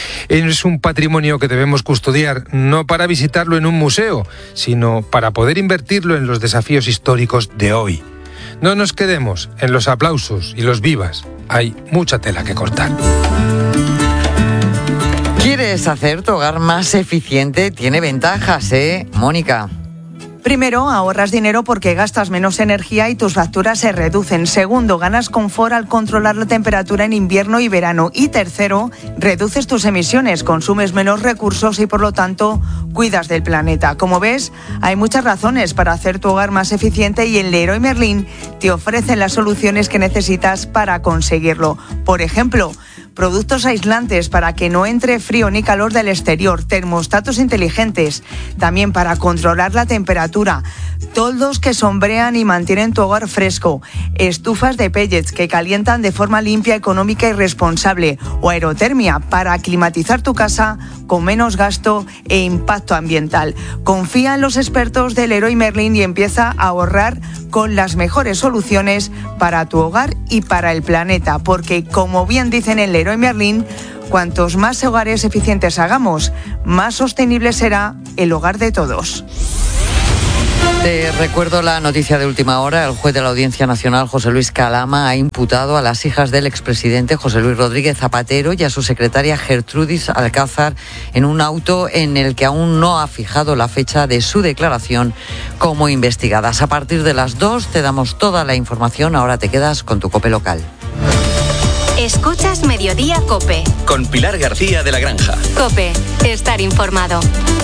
Es un patrimonio que debemos custodiar, no para visitarlo en un museo, sino para poder invertirlo en los desafíos históricos de hoy. No nos quedemos en los aplausos y los vivas. Hay mucha tela que cortar. ¿Quieres hacer tu hogar más eficiente? Tiene ventajas, ¿eh, Mónica? Primero, ahorras dinero porque gastas menos energía y tus facturas se reducen. Segundo, ganas confort al controlar la temperatura en invierno y verano. Y tercero, reduces tus emisiones, consumes menos recursos y por lo tanto cuidas del planeta. Como ves, hay muchas razones para hacer tu hogar más eficiente y en Leroy Merlin te ofrecen las soluciones que necesitas para conseguirlo. Por ejemplo, productos aislantes para que no entre frío ni calor del exterior, termostatos inteligentes, también para controlar la temperatura, toldos que sombrean y mantienen tu hogar fresco, estufas de pellets que calientan de forma limpia, económica y responsable, o aerotermia para climatizar tu casa con menos gasto e impacto ambiental. Confía en los expertos del Leroy Merlin y empieza a ahorrar con las mejores soluciones para tu hogar y para el planeta, porque como bien dicen en Leroy Merlin, cuantos más hogares eficientes hagamos, más sostenible será el hogar de todos. Te recuerdo la noticia de última hora. El juez de la Audiencia Nacional, José Luis Calama, ha imputado a las hijas del expresidente José Luis Rodríguez Zapatero y a su secretaria Gertrudis Alcázar en un auto en el que aún no ha fijado la fecha de su declaración como investigadas. A partir de las 2 te damos toda la información. Ahora te quedas con tu COPE local. Escuchas Mediodía COPE. Con Pilar García de la Granja. COPE, estar informado.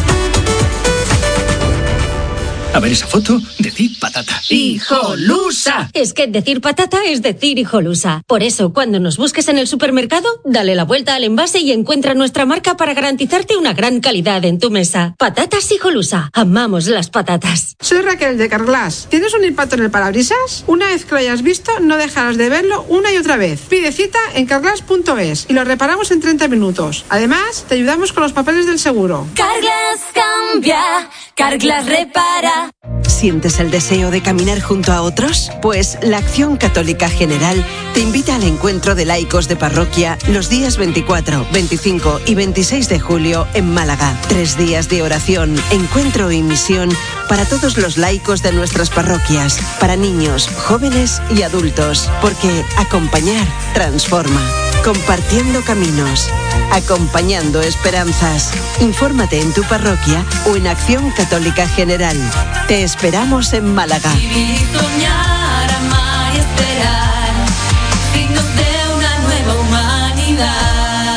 A ver esa foto, decir patata. ¡Hijolusa! Es que decir patata es decir hijolusa. Por eso, cuando nos busques en el supermercado, dale la vuelta al envase y encuentra nuestra marca para garantizarte una gran calidad en tu mesa. Patatas hijolusa. Amamos las patatas. Soy Raquel de Carglass. ¿Tienes un impacto en el parabrisas? Una vez que lo hayas visto, no dejarás de verlo una y otra vez. Pide cita en carglass.es y lo reparamos en 30 minutos. Además, te ayudamos con los papeles del seguro. Carglass cambia, Carglass repara. ¿Sientes el deseo de caminar junto a otros? Pues la Acción Católica General te invita al encuentro de laicos de parroquia los días 24, 25 y 26 de julio en Málaga. 3 días de oración, encuentro y misión para todos los laicos de nuestras parroquias, para niños, jóvenes y adultos, porque acompañar transforma. Compartiendo caminos, acompañando esperanzas. Infórmate en tu parroquia o en Acción Católica General. Te esperamos en Málaga. Vivir, soñar, amar y esperar, signos de una nueva humanidad.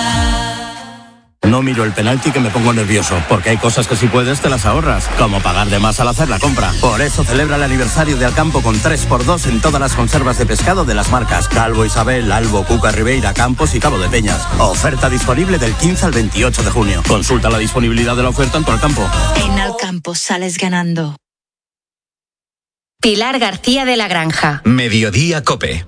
No miro el penalti que me pongo nervioso, porque hay cosas que si puedes te las ahorras, como pagar de más al hacer la compra. Por eso celebra el aniversario de Alcampo con 3x2 en todas las conservas de pescado de las marcas Calvo Isabel, Albo, Cuca, Ribeira, Campos y Cabo de Peñas. Oferta disponible del 15 al 28 de junio. Consulta la disponibilidad de la oferta en tu Alcampo. En Alcampo sales ganando. Pilar García de la Granja. Mediodía COPE.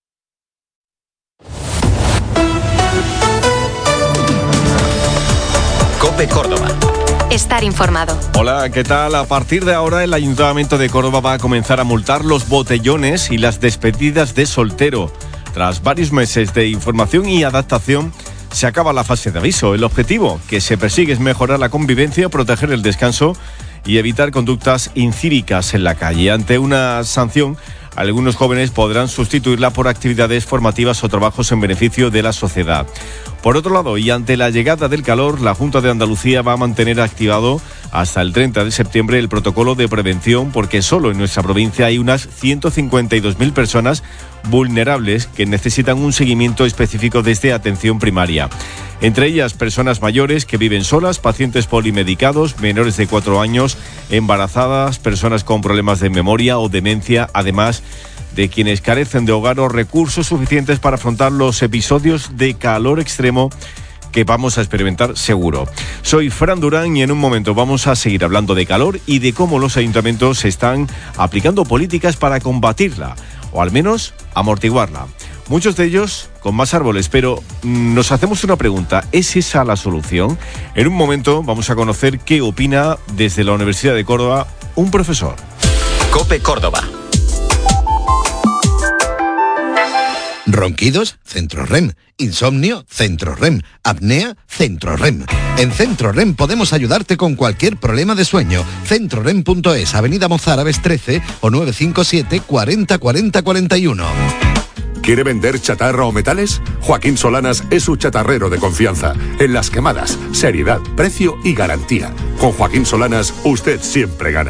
COPE Córdoba. Estar informado. Hola, ¿qué tal? A partir de ahora el Ayuntamiento de Córdoba va a comenzar a multar los botellones y las despedidas de soltero. Tras varios meses de información y adaptación, se acaba la fase de aviso. El objetivo que se persigue es mejorar la convivencia, proteger el descanso y evitar conductas incívicas en la calle. Ante una sanción, algunos jóvenes podrán sustituirla por actividades formativas o trabajos en beneficio de la sociedad. Por otro lado, y ante la llegada del calor, la Junta de Andalucía va a mantener activado hasta el 30 de septiembre el protocolo de prevención, porque solo en nuestra provincia hay unas 152.000 personas vulnerables que necesitan un seguimiento específico desde atención primaria. Entre ellas, personas mayores que viven solas, pacientes polimedicados, menores de 4 años, embarazadas, personas con problemas de memoria o demencia, además de quienes carecen de hogar o recursos suficientes para afrontar los episodios de calor extremo que vamos a experimentar seguro. Soy Fran Durán y en un momento vamos a seguir hablando de calor y de cómo los ayuntamientos están aplicando políticas para combatirla, o al menos amortiguarla. Muchos de ellos con más árboles, pero nos hacemos una pregunta, ¿es esa la solución? En un momento vamos a conocer qué opina desde la Universidad de Córdoba un profesor. COPE Córdoba. Ronquidos, Centro REM. Insomnio, Centro REM. Apnea, Centro REM. En Centro REM podemos ayudarte con cualquier problema de sueño. CentroREM.es, Avenida Mozárabes 13 o 957 40 40 41. ¿Quiere vender chatarra o metales? Joaquín Solanas es su chatarrero de confianza. En las quemadas, seriedad, precio y garantía. Con Joaquín Solanas, usted siempre gana.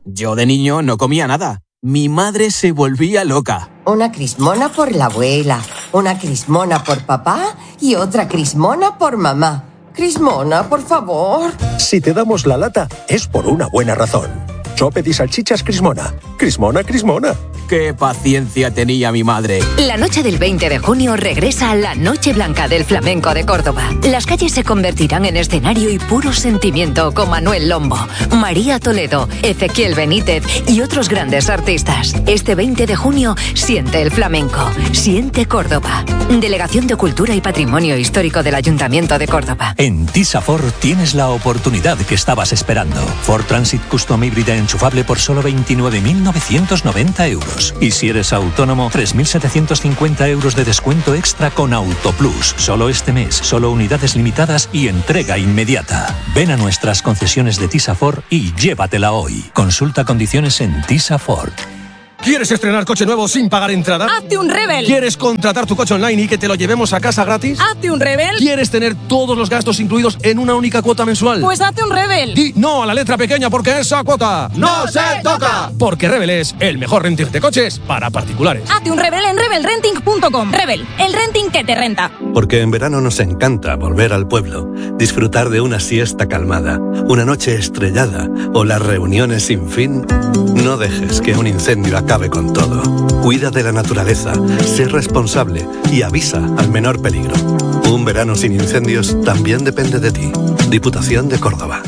Yo de niño no comía nada. Mi madre se volvía loca. Una crismona por la abuela, una crismona por papá y otra crismona por mamá. Crismona, por favor. Si te damos la lata, es por una buena razón. Chopet y salchichas Crismona. Crismona, Crismona. ¡Qué paciencia tenía mi madre! La noche del 20 de junio regresa la Noche Blanca del Flamenco de Córdoba. Las calles se convertirán en escenario y puro sentimiento con Manuel Lombo, María Toledo, Ezequiel Benítez y otros grandes artistas. Este 20 de junio siente el flamenco, siente Córdoba. Delegación de Cultura y Patrimonio Histórico del Ayuntamiento de Córdoba. En Tisa Ford tienes la oportunidad que estabas esperando. Ford Transit Custom híbrida enchufable por solo 29.990 euros. Y si eres autónomo, 3.750 euros de descuento extra con AutoPlus. Solo este mes, solo unidades limitadas y entrega inmediata. Ven a nuestras concesiones de Tisa Ford y llévatela hoy. Consulta condiciones en Tisa Ford. ¿Quieres estrenar coche nuevo sin pagar entrada? ¡Hazte un Rebel! ¿Quieres contratar tu coche online y que te lo llevemos a casa gratis? ¡Hazte un Rebel! ¿Quieres tener todos los gastos incluidos en una única cuota mensual? ¡Pues hazte un Rebel! Di no a la letra pequeña porque esa cuota ¡no se toca! Porque Rebel es el mejor renting de coches para particulares. Hazte un Rebel en rebelrenting.com. Rebel, el renting que te renta. Porque en verano nos encanta volver al pueblo, disfrutar de una siesta calmada, una noche estrellada o las reuniones sin fin. No dejes que un incendio acabe con todo. Cuida de la naturaleza, sé responsable y avisa al menor peligro. Un verano sin incendios también depende de ti. Diputación de Córdoba.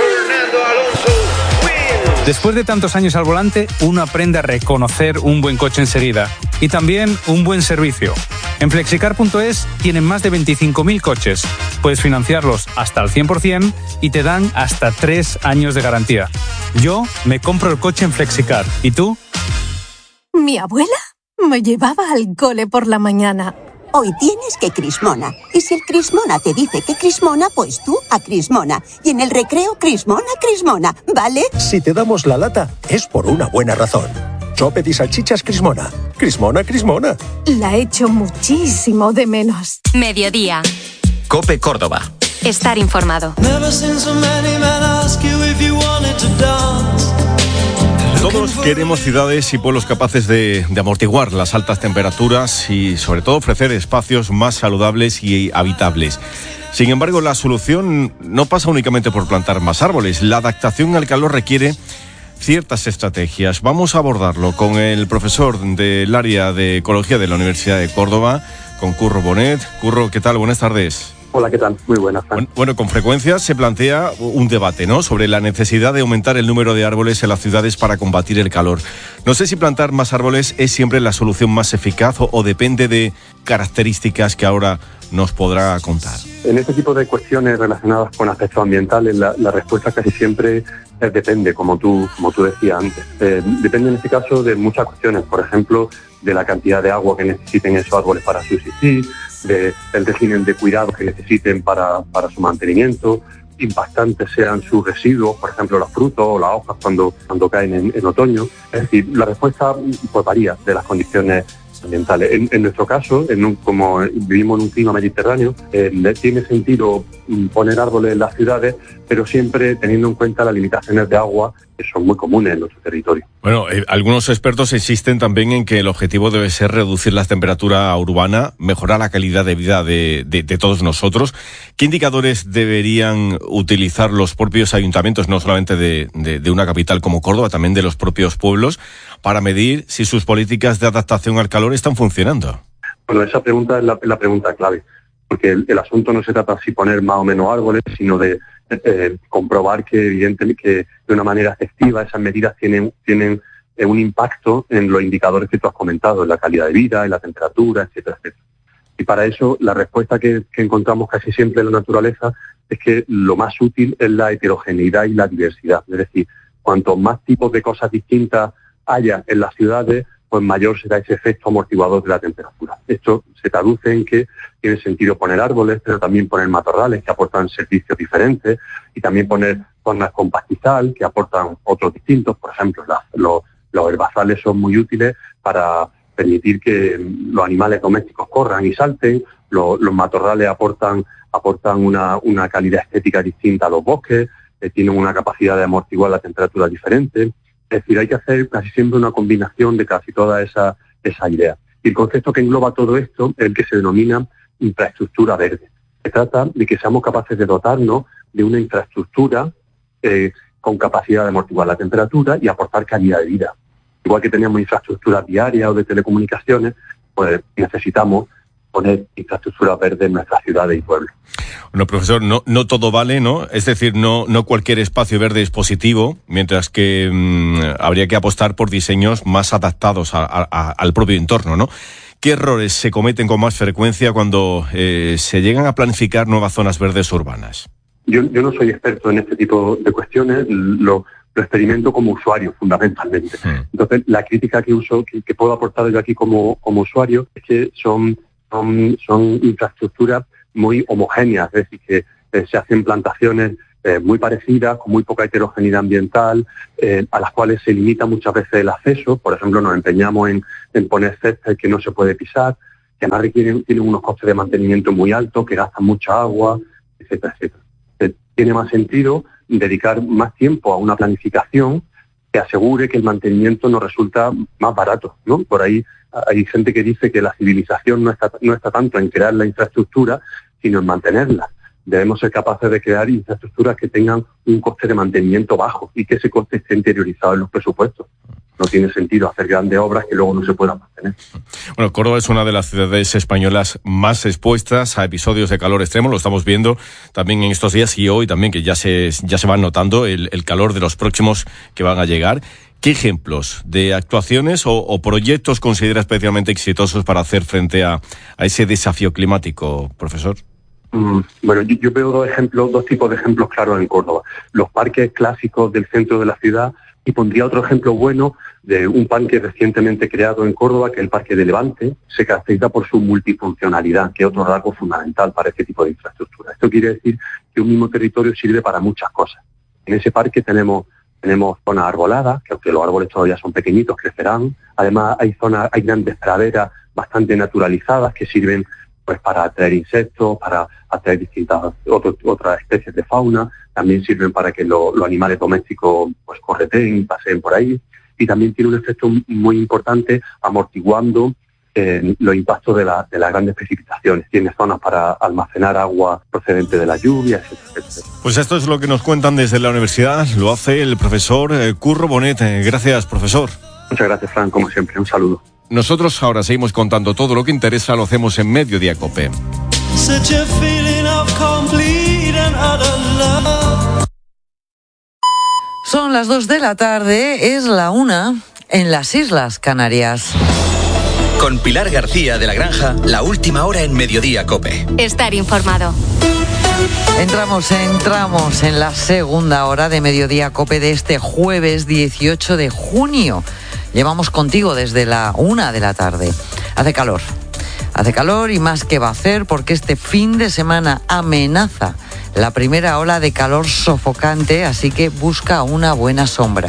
Después de tantos años al volante, uno aprende a reconocer un buen coche enseguida y también un buen servicio. En Flexicar.es tienen más de 25.000 coches. Puedes financiarlos hasta el 100% y te dan hasta 3 años de garantía. Yo me compro el coche en Flexicar. ¿Y tú? Mi abuela me llevaba al cole por la mañana. Hoy tienes que Crismona. Y si el Crismona te dice que Crismona, pues tú a Crismona. Y en el recreo, Crismona, Crismona, ¿vale? Si te damos la lata, es por una buena razón. Chopet y salchichas Crismona. Crismona, Crismona. La echo muchísimo de menos. Mediodía. COPE Córdoba. Estar informado. Todos queremos ciudades y pueblos capaces de amortiguar las altas temperaturas y sobre todo ofrecer espacios más saludables y habitables. Sin embargo, la solución no pasa únicamente por plantar más árboles. La adaptación al calor requiere ciertas estrategias. Vamos a abordarlo con el profesor del área de Ecología de la Universidad de Córdoba, con Curro Bonet. Curro, ¿qué tal? Buenas tardes. Hola, ¿qué tal? Muy buenas. Bueno, con frecuencia se plantea un debate, ¿no?, sobre la necesidad de aumentar el número de árboles en las ciudades para combatir el calor. No sé si plantar más árboles es siempre la solución más eficaz o depende de características que ahora nos podrá contar. En este tipo de cuestiones relacionadas con aspectos ambientales, la respuesta casi siempre depende, como tú decías antes. Depende en este caso de muchas cuestiones, por ejemplo, de la cantidad de agua que necesiten esos árboles para subsistir, del régimen de cuidado que necesiten para su mantenimiento, impactantes sean sus residuos, por ejemplo los frutos o las hojas cuando caen en otoño. Es decir, la respuesta pues varía de las condiciones ambientales. En nuestro caso, como vivimos en un clima mediterráneo, tiene sentido poner árboles en las ciudades, pero siempre teniendo en cuenta las limitaciones de agua que son muy comunes en nuestro territorio. Bueno, algunos expertos insisten también en que el objetivo debe ser reducir la temperatura urbana, mejorar la calidad de vida de todos nosotros. ¿Qué indicadores deberían utilizar los propios ayuntamientos, no solamente de una capital como Córdoba, también de los propios pueblos, para medir si sus políticas de adaptación al calor están funcionando? Bueno, esa pregunta es la pregunta clave, porque el asunto no se trata de poner más o menos árboles, sino de comprobar que evidentemente que de una manera efectiva esas medidas tienen un impacto en los indicadores que tú has comentado, en la calidad de vida, en la temperatura, etcétera, etcétera. Y para eso la respuesta que encontramos casi siempre en la naturaleza es que lo más útil es la heterogeneidad y la diversidad. Es decir, cuanto más tipos de cosas distintas haya en las ciudades, pues mayor será ese efecto amortiguador de la temperatura. Esto se traduce en que tiene sentido poner árboles, pero también poner matorrales que aportan servicios diferentes, y también poner zonas con pastizal que aportan otros distintos. Por ejemplo, los herbazales son muy útiles para permitir que los animales domésticos corran y salten. Los matorrales aportan una calidad estética distinta a los bosques, tienen una capacidad de amortiguar la temperatura diferente. Es decir, hay que hacer casi siempre una combinación de casi toda esa idea. Y el concepto que engloba todo esto es el que se denomina infraestructura verde. Se trata de que seamos capaces de dotarnos de una infraestructura con capacidad de amortiguar la temperatura y aportar calidad de vida. Igual que tenemos infraestructuras viarias o de telecomunicaciones, pues necesitamos poner infraestructura verde en nuestras ciudades y pueblos. Bueno, profesor, no todo vale, ¿no? Es decir, no cualquier espacio verde es positivo, mientras que habría que apostar por diseños más adaptados al propio entorno, ¿no? ¿Qué errores se cometen con más frecuencia cuando se llegan a planificar nuevas zonas verdes urbanas? Yo no soy experto en este tipo de cuestiones, lo experimento como usuario, fundamentalmente. Entonces, la crítica que puedo aportar yo aquí como usuario es que son infraestructuras muy homogéneas, es decir, que se hacen plantaciones muy parecidas, con muy poca heterogeneidad ambiental, a las cuales se limita muchas veces el acceso. Por ejemplo, nos empeñamos en poner césped que no se puede pisar, que además tienen unos costes de mantenimiento muy altos, que gastan mucha agua, etcétera, etcétera. Tiene más sentido dedicar más tiempo a una planificación que asegure que el mantenimiento nos resulta más barato, ¿no? Por ahí hay gente que dice que la civilización no está tanto en crear la infraestructura, sino en mantenerla. Debemos ser capaces de crear infraestructuras que tengan un coste de mantenimiento bajo y que ese coste esté interiorizado en los presupuestos. No tiene sentido hacer grandes obras que luego no se puedan mantener. Bueno, Córdoba es una de las ciudades españolas más expuestas a episodios de calor extremo. Lo estamos viendo también en estos días y hoy también, que ya se van notando el calor de los próximos que van a llegar. ¿Qué ejemplos de actuaciones o proyectos considera especialmente exitosos para hacer frente a ese desafío climático, profesor? Bueno, yo veo dos tipos de ejemplos claros en Córdoba. Los parques clásicos del centro de la ciudad, y pondría otro ejemplo bueno de un parque recientemente creado en Córdoba, que es el Parque de Levante. Se caracteriza por su multifuncionalidad, que es otro rasgo fundamental para este tipo de infraestructura. Esto quiere decir que un mismo territorio sirve para muchas cosas. En ese parque tenemos zonas arboladas, que aunque los árboles todavía son pequeñitos, crecerán. Además hay grandes praderas bastante naturalizadas que sirven pues para atraer insectos, para atraer distintas otras especies de fauna. También sirven para que los animales domésticos pues correteen y paseen por ahí. Y también tiene un efecto muy importante amortiguando los impactos de las grandes precipitaciones. Tiene zonas para almacenar agua procedente de la lluvia, etcétera, etcétera. Pues esto es lo que nos cuentan desde la universidad. Lo hace el profesor Curro Bonet. Gracias, profesor. Muchas gracias, Fran, como siempre. Un saludo. Nosotros ahora seguimos contando todo lo que interesa, lo hacemos en Mediodía COPE. Son las 2 de la tarde, es la 1 en las Islas Canarias. Con Pilar García de la Granja, la última hora en Mediodía COPE. Estar informado. Entramos en la segunda hora de Mediodía COPE de este jueves 18 de junio. Llevamos contigo desde la 1 de la tarde. Hace calor y más que va a hacer, porque este fin de semana amenaza la primera ola de calor sofocante, así que busca una buena sombra.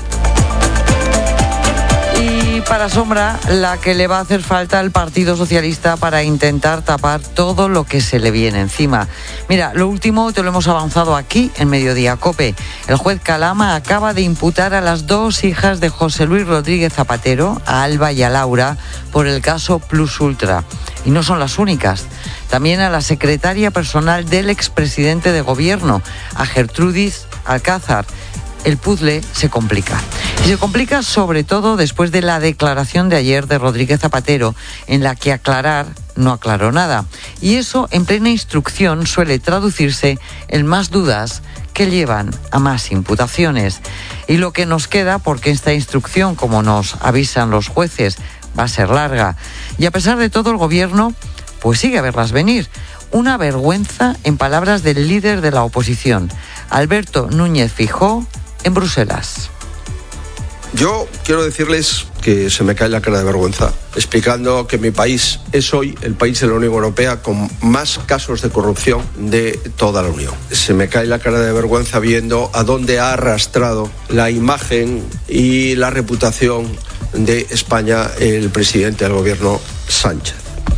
Y para sombra, la que le va a hacer falta al Partido Socialista para intentar tapar todo lo que se le viene encima. Mira, lo último te lo hemos avanzado aquí en Mediodía COPE. El juez Calama acaba de imputar a las 2 hijas de José Luis Rodríguez Zapatero, a Alba y a Laura, por el caso Plus Ultra. Y no son las únicas. También a la secretaria personal del expresidente de gobierno, a Gertrudis Alcázar. El puzzle se complica. Y se complica sobre todo después de la declaración de ayer de Rodríguez Zapatero, en la que no aclaró nada. Y eso, en plena instrucción, suele traducirse en más dudas que llevan a más imputaciones. Y lo que nos queda, porque esta instrucción, como nos avisan los jueces, va a ser larga. Y a pesar de todo, el gobierno pues sigue a verlas venir. Una vergüenza, en palabras del líder de la oposición, Alberto Núñez Feijóo, en Bruselas. Yo quiero decirles que se me cae la cara de vergüenza, explicando que mi país es hoy el país de la Unión Europea con más casos de corrupción de toda la Unión. Se me cae la cara de vergüenza viendo a dónde ha arrastrado la imagen y la reputación de España el presidente del gobierno, Sánchez.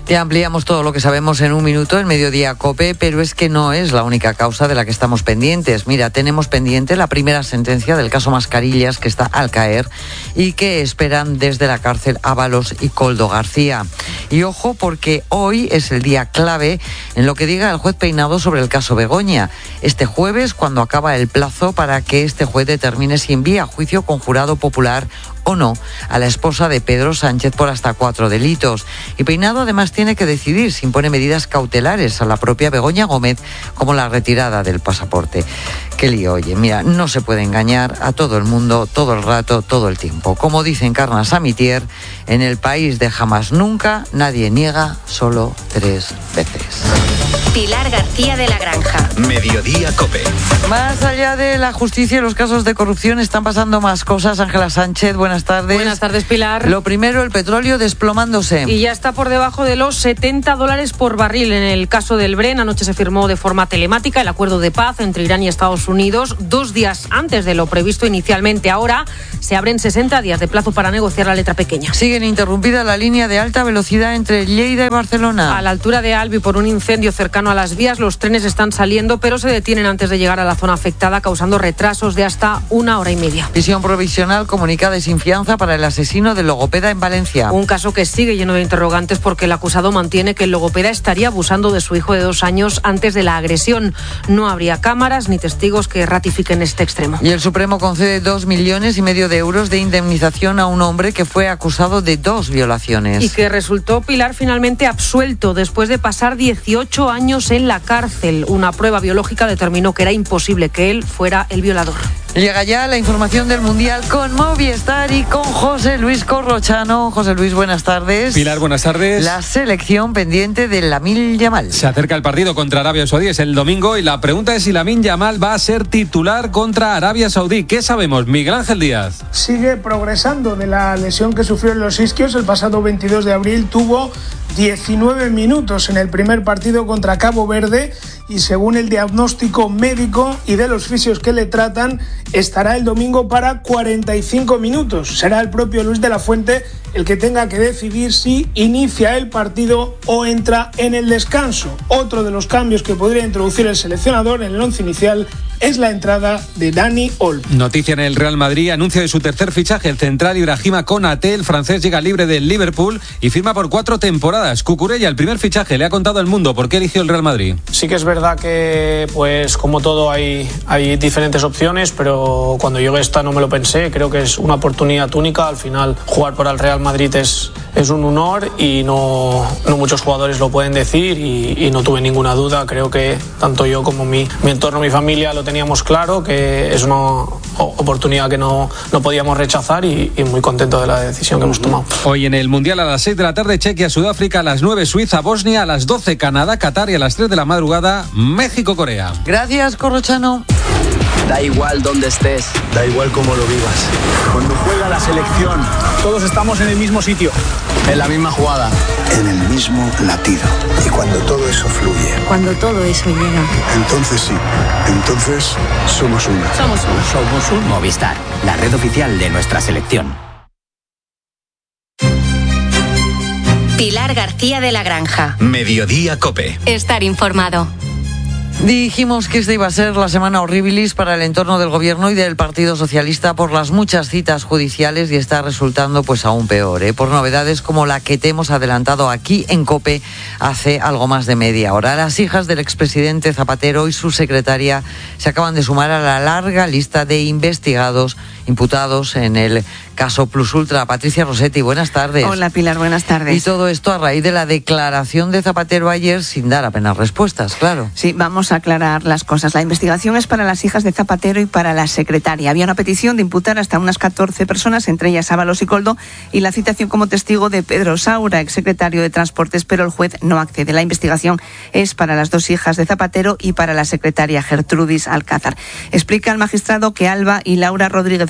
Te ampliamos todo lo que sabemos en un minuto en Mediodía COPE, pero es que no es la única causa de la que estamos pendientes. Mira, tenemos pendiente la primera sentencia del caso Mascarillas, que está al caer y que esperan desde la cárcel Ábalos y Koldo García. Y ojo, porque hoy es el día clave en lo que diga el juez Peinado sobre el caso Begoña. Este jueves, cuando acaba el plazo para que este juez determine si envía a juicio con jurado popular o no a la esposa de Pedro Sánchez por hasta 4 delitos. Y Peinado además tiene que decidir si impone medidas cautelares a la propia Begoña Gómez, como la retirada del pasaporte. Qué lío, oye, mira, no se puede engañar a todo el mundo, todo el rato, todo el tiempo. Como dice Encarna Samitier, en el país de jamás nunca, nadie niega solo 3 veces. Pilar García de la Granja. Mediodía COPE. Más allá de la justicia y los casos de corrupción están pasando más cosas. Ángela Sánchez, buenas tardes. Buenas tardes, Pilar. Lo primero, el petróleo desplomándose. Y ya está por debajo de los $70 por barril. En el caso del Bren, anoche se firmó de forma telemática el acuerdo de paz entre Irán y Estados Unidos, 2 días antes de lo previsto inicialmente. Ahora se abren 60 días de plazo para negociar la letra pequeña. Siguen interrumpida la línea de alta velocidad entre Lleida y Barcelona. A la altura de Albi, por un incendio cercano a las vías, los trenes están saliendo, pero se detienen antes de llegar a la zona afectada, causando retrasos de hasta 1 hora y media. Prisión provisional comunicada y sin fianza para el asesino del logopeda en Valencia. Un caso que sigue lleno de interrogantes porque el acusado mantiene que el logopeda estaría abusando de su hijo de 2 años antes de la agresión. No habría cámaras ni testigos que ratifiquen este extremo. Y el Supremo concede 2,5 millones de euros de indemnización a un hombre que fue acusado de 2 violaciones. Y que resultó, Pilar, finalmente absuelto después de pasar 18 años en la cárcel. Una prueba biológica determinó que era imposible que él fuera el violador. Llega ya la información del Mundial con Movistar y con José Luis Corrochano. José Luis, buenas tardes. Pilar, buenas tardes. La selección pendiente de Lamine Yamal. Se acerca el partido contra Arabia Saudí, es el domingo, y la pregunta es si Lamine Yamal va a ser titular contra Arabia Saudí. ¿Qué sabemos? Miguel Ángel Díaz. Sigue progresando de la lesión que sufrió en los isquios. El pasado 22 de abril tuvo 19 minutos en el primer partido contra Cabo Verde y según el diagnóstico médico y de los fisios que le tratan, estará el domingo para 45 minutos. Será el propio Luis de la Fuente el que tenga que decidir si inicia el partido o entra en el descanso. Otro de los cambios que podría introducir el seleccionador en el once inicial es la entrada de Dani Olmo. Noticia en el Real Madrid, anuncio de su tercer fichaje, el central Ibrahima Konaté. El francés llega libre del Liverpool y firma por 4 temporadas. Cucurella, el primer fichaje, le ha contado al Mundo por qué eligió el Real Madrid. Sí que es verdad que, pues como todo, hay diferentes opciones, pero cuando llegué esta no me lo pensé. Creo que es una oportunidad única. Al final, jugar por el Real Madrid es un honor y no muchos jugadores lo pueden decir y no tuve ninguna duda. Creo que tanto yo como mi entorno, mi familia lo teníamos claro, que es una oportunidad que no podíamos rechazar y muy contento de la decisión que hemos tomado. Hoy en el Mundial a las 6 de la tarde, Chequia, Sudáfrica, a las 9 Suiza, Bosnia, a las 12 Canadá, Qatar y a las 3 de la madrugada México, Corea. Gracias, Corrochano. Da igual dónde estés, da igual cómo lo vivas. Cuando juega la selección, todos estamos en el mismo sitio, en la misma jugada, en el mismo latido. Y cuando todo eso fluye, cuando todo eso llega, entonces sí, entonces somos una. Somos un Movistar, la red oficial de nuestra selección. Pilar García de la Granja. Mediodía COPE. Estar informado. Dijimos que esta iba a ser la semana horribilis para el entorno del gobierno y del Partido Socialista por las muchas citas judiciales y está resultando pues aún peor, por novedades como la que te hemos adelantado aquí en COPE hace algo más de media hora. Las hijas del expresidente Zapatero y su secretaria se acaban de sumar a la larga lista de imputados en el caso Plus Ultra. Patricia Rossetti, buenas tardes. Hola Pilar, buenas tardes. Y todo esto a raíz de la declaración de Zapatero ayer sin dar apenas respuestas, claro. Sí, vamos a aclarar las cosas. La investigación es para las hijas de Zapatero y para la secretaria. Había una petición de imputar hasta unas 14 personas, entre ellas Ábalos y Koldo, y la citación como testigo de Pedro Saura, exsecretario de Transportes, pero el juez no accede. La investigación es para las 2 hijas de Zapatero y para la secretaria Gertrudis Alcázar. Explica el magistrado que Alba y Laura Rodríguez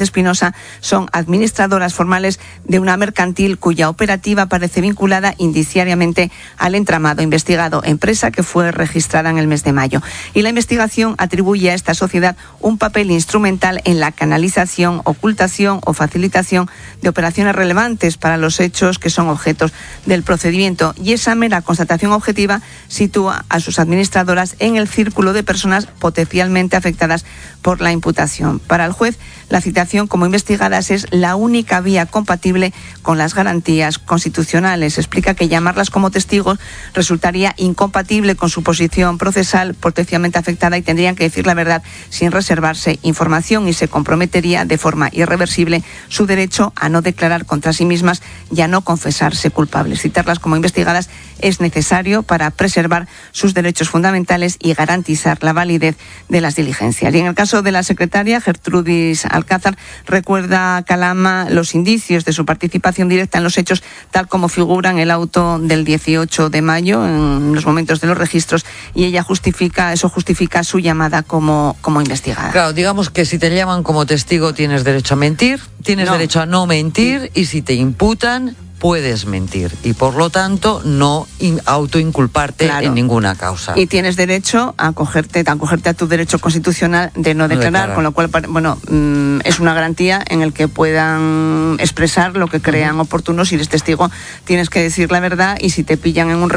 Espinosa son administradoras formales de una mercantil cuya operativa parece vinculada indiciariamente al entramado investigado, empresa que fue registrada en el mes de mayo. Y la investigación atribuye a esta sociedad un papel instrumental en la canalización, ocultación o facilitación de operaciones relevantes para los hechos que son objetos del procedimiento. Y esa mera constatación objetiva sitúa a sus administradoras en el círculo de personas potencialmente afectadas por la imputación. Para el juez, la citación como investigadas es la única vía compatible con las garantías constitucionales. Explica que llamarlas como testigos resultaría incompatible con su posición procesal potencialmente afectada y tendrían que decir la verdad sin reservarse información, y se comprometería de forma irreversible su derecho a no declarar contra sí mismas y a no confesarse culpables. Citarlas como investigadas es necesario para preservar sus derechos fundamentales y garantizar la validez de las diligencias. Y en el caso de la secretaria, Gertrudis Alcázar, recuerda Calama los indicios de su participación directa en los hechos, tal como figura en el auto del 18 de mayo, en los momentos de los registros, y ella justifica su llamada como investigada. Claro, digamos que si te llaman como testigo tienes derecho a mentir, tienes derecho a no mentir, y si te imputan puedes mentir y por lo tanto no autoinculparte en ninguna causa. Y tienes derecho a acogerte a tu derecho constitucional de no declarar, con lo cual, es una garantía en el que puedan expresar lo que crean oportuno. Si eres testigo tienes que decir la verdad, y si te pillan en un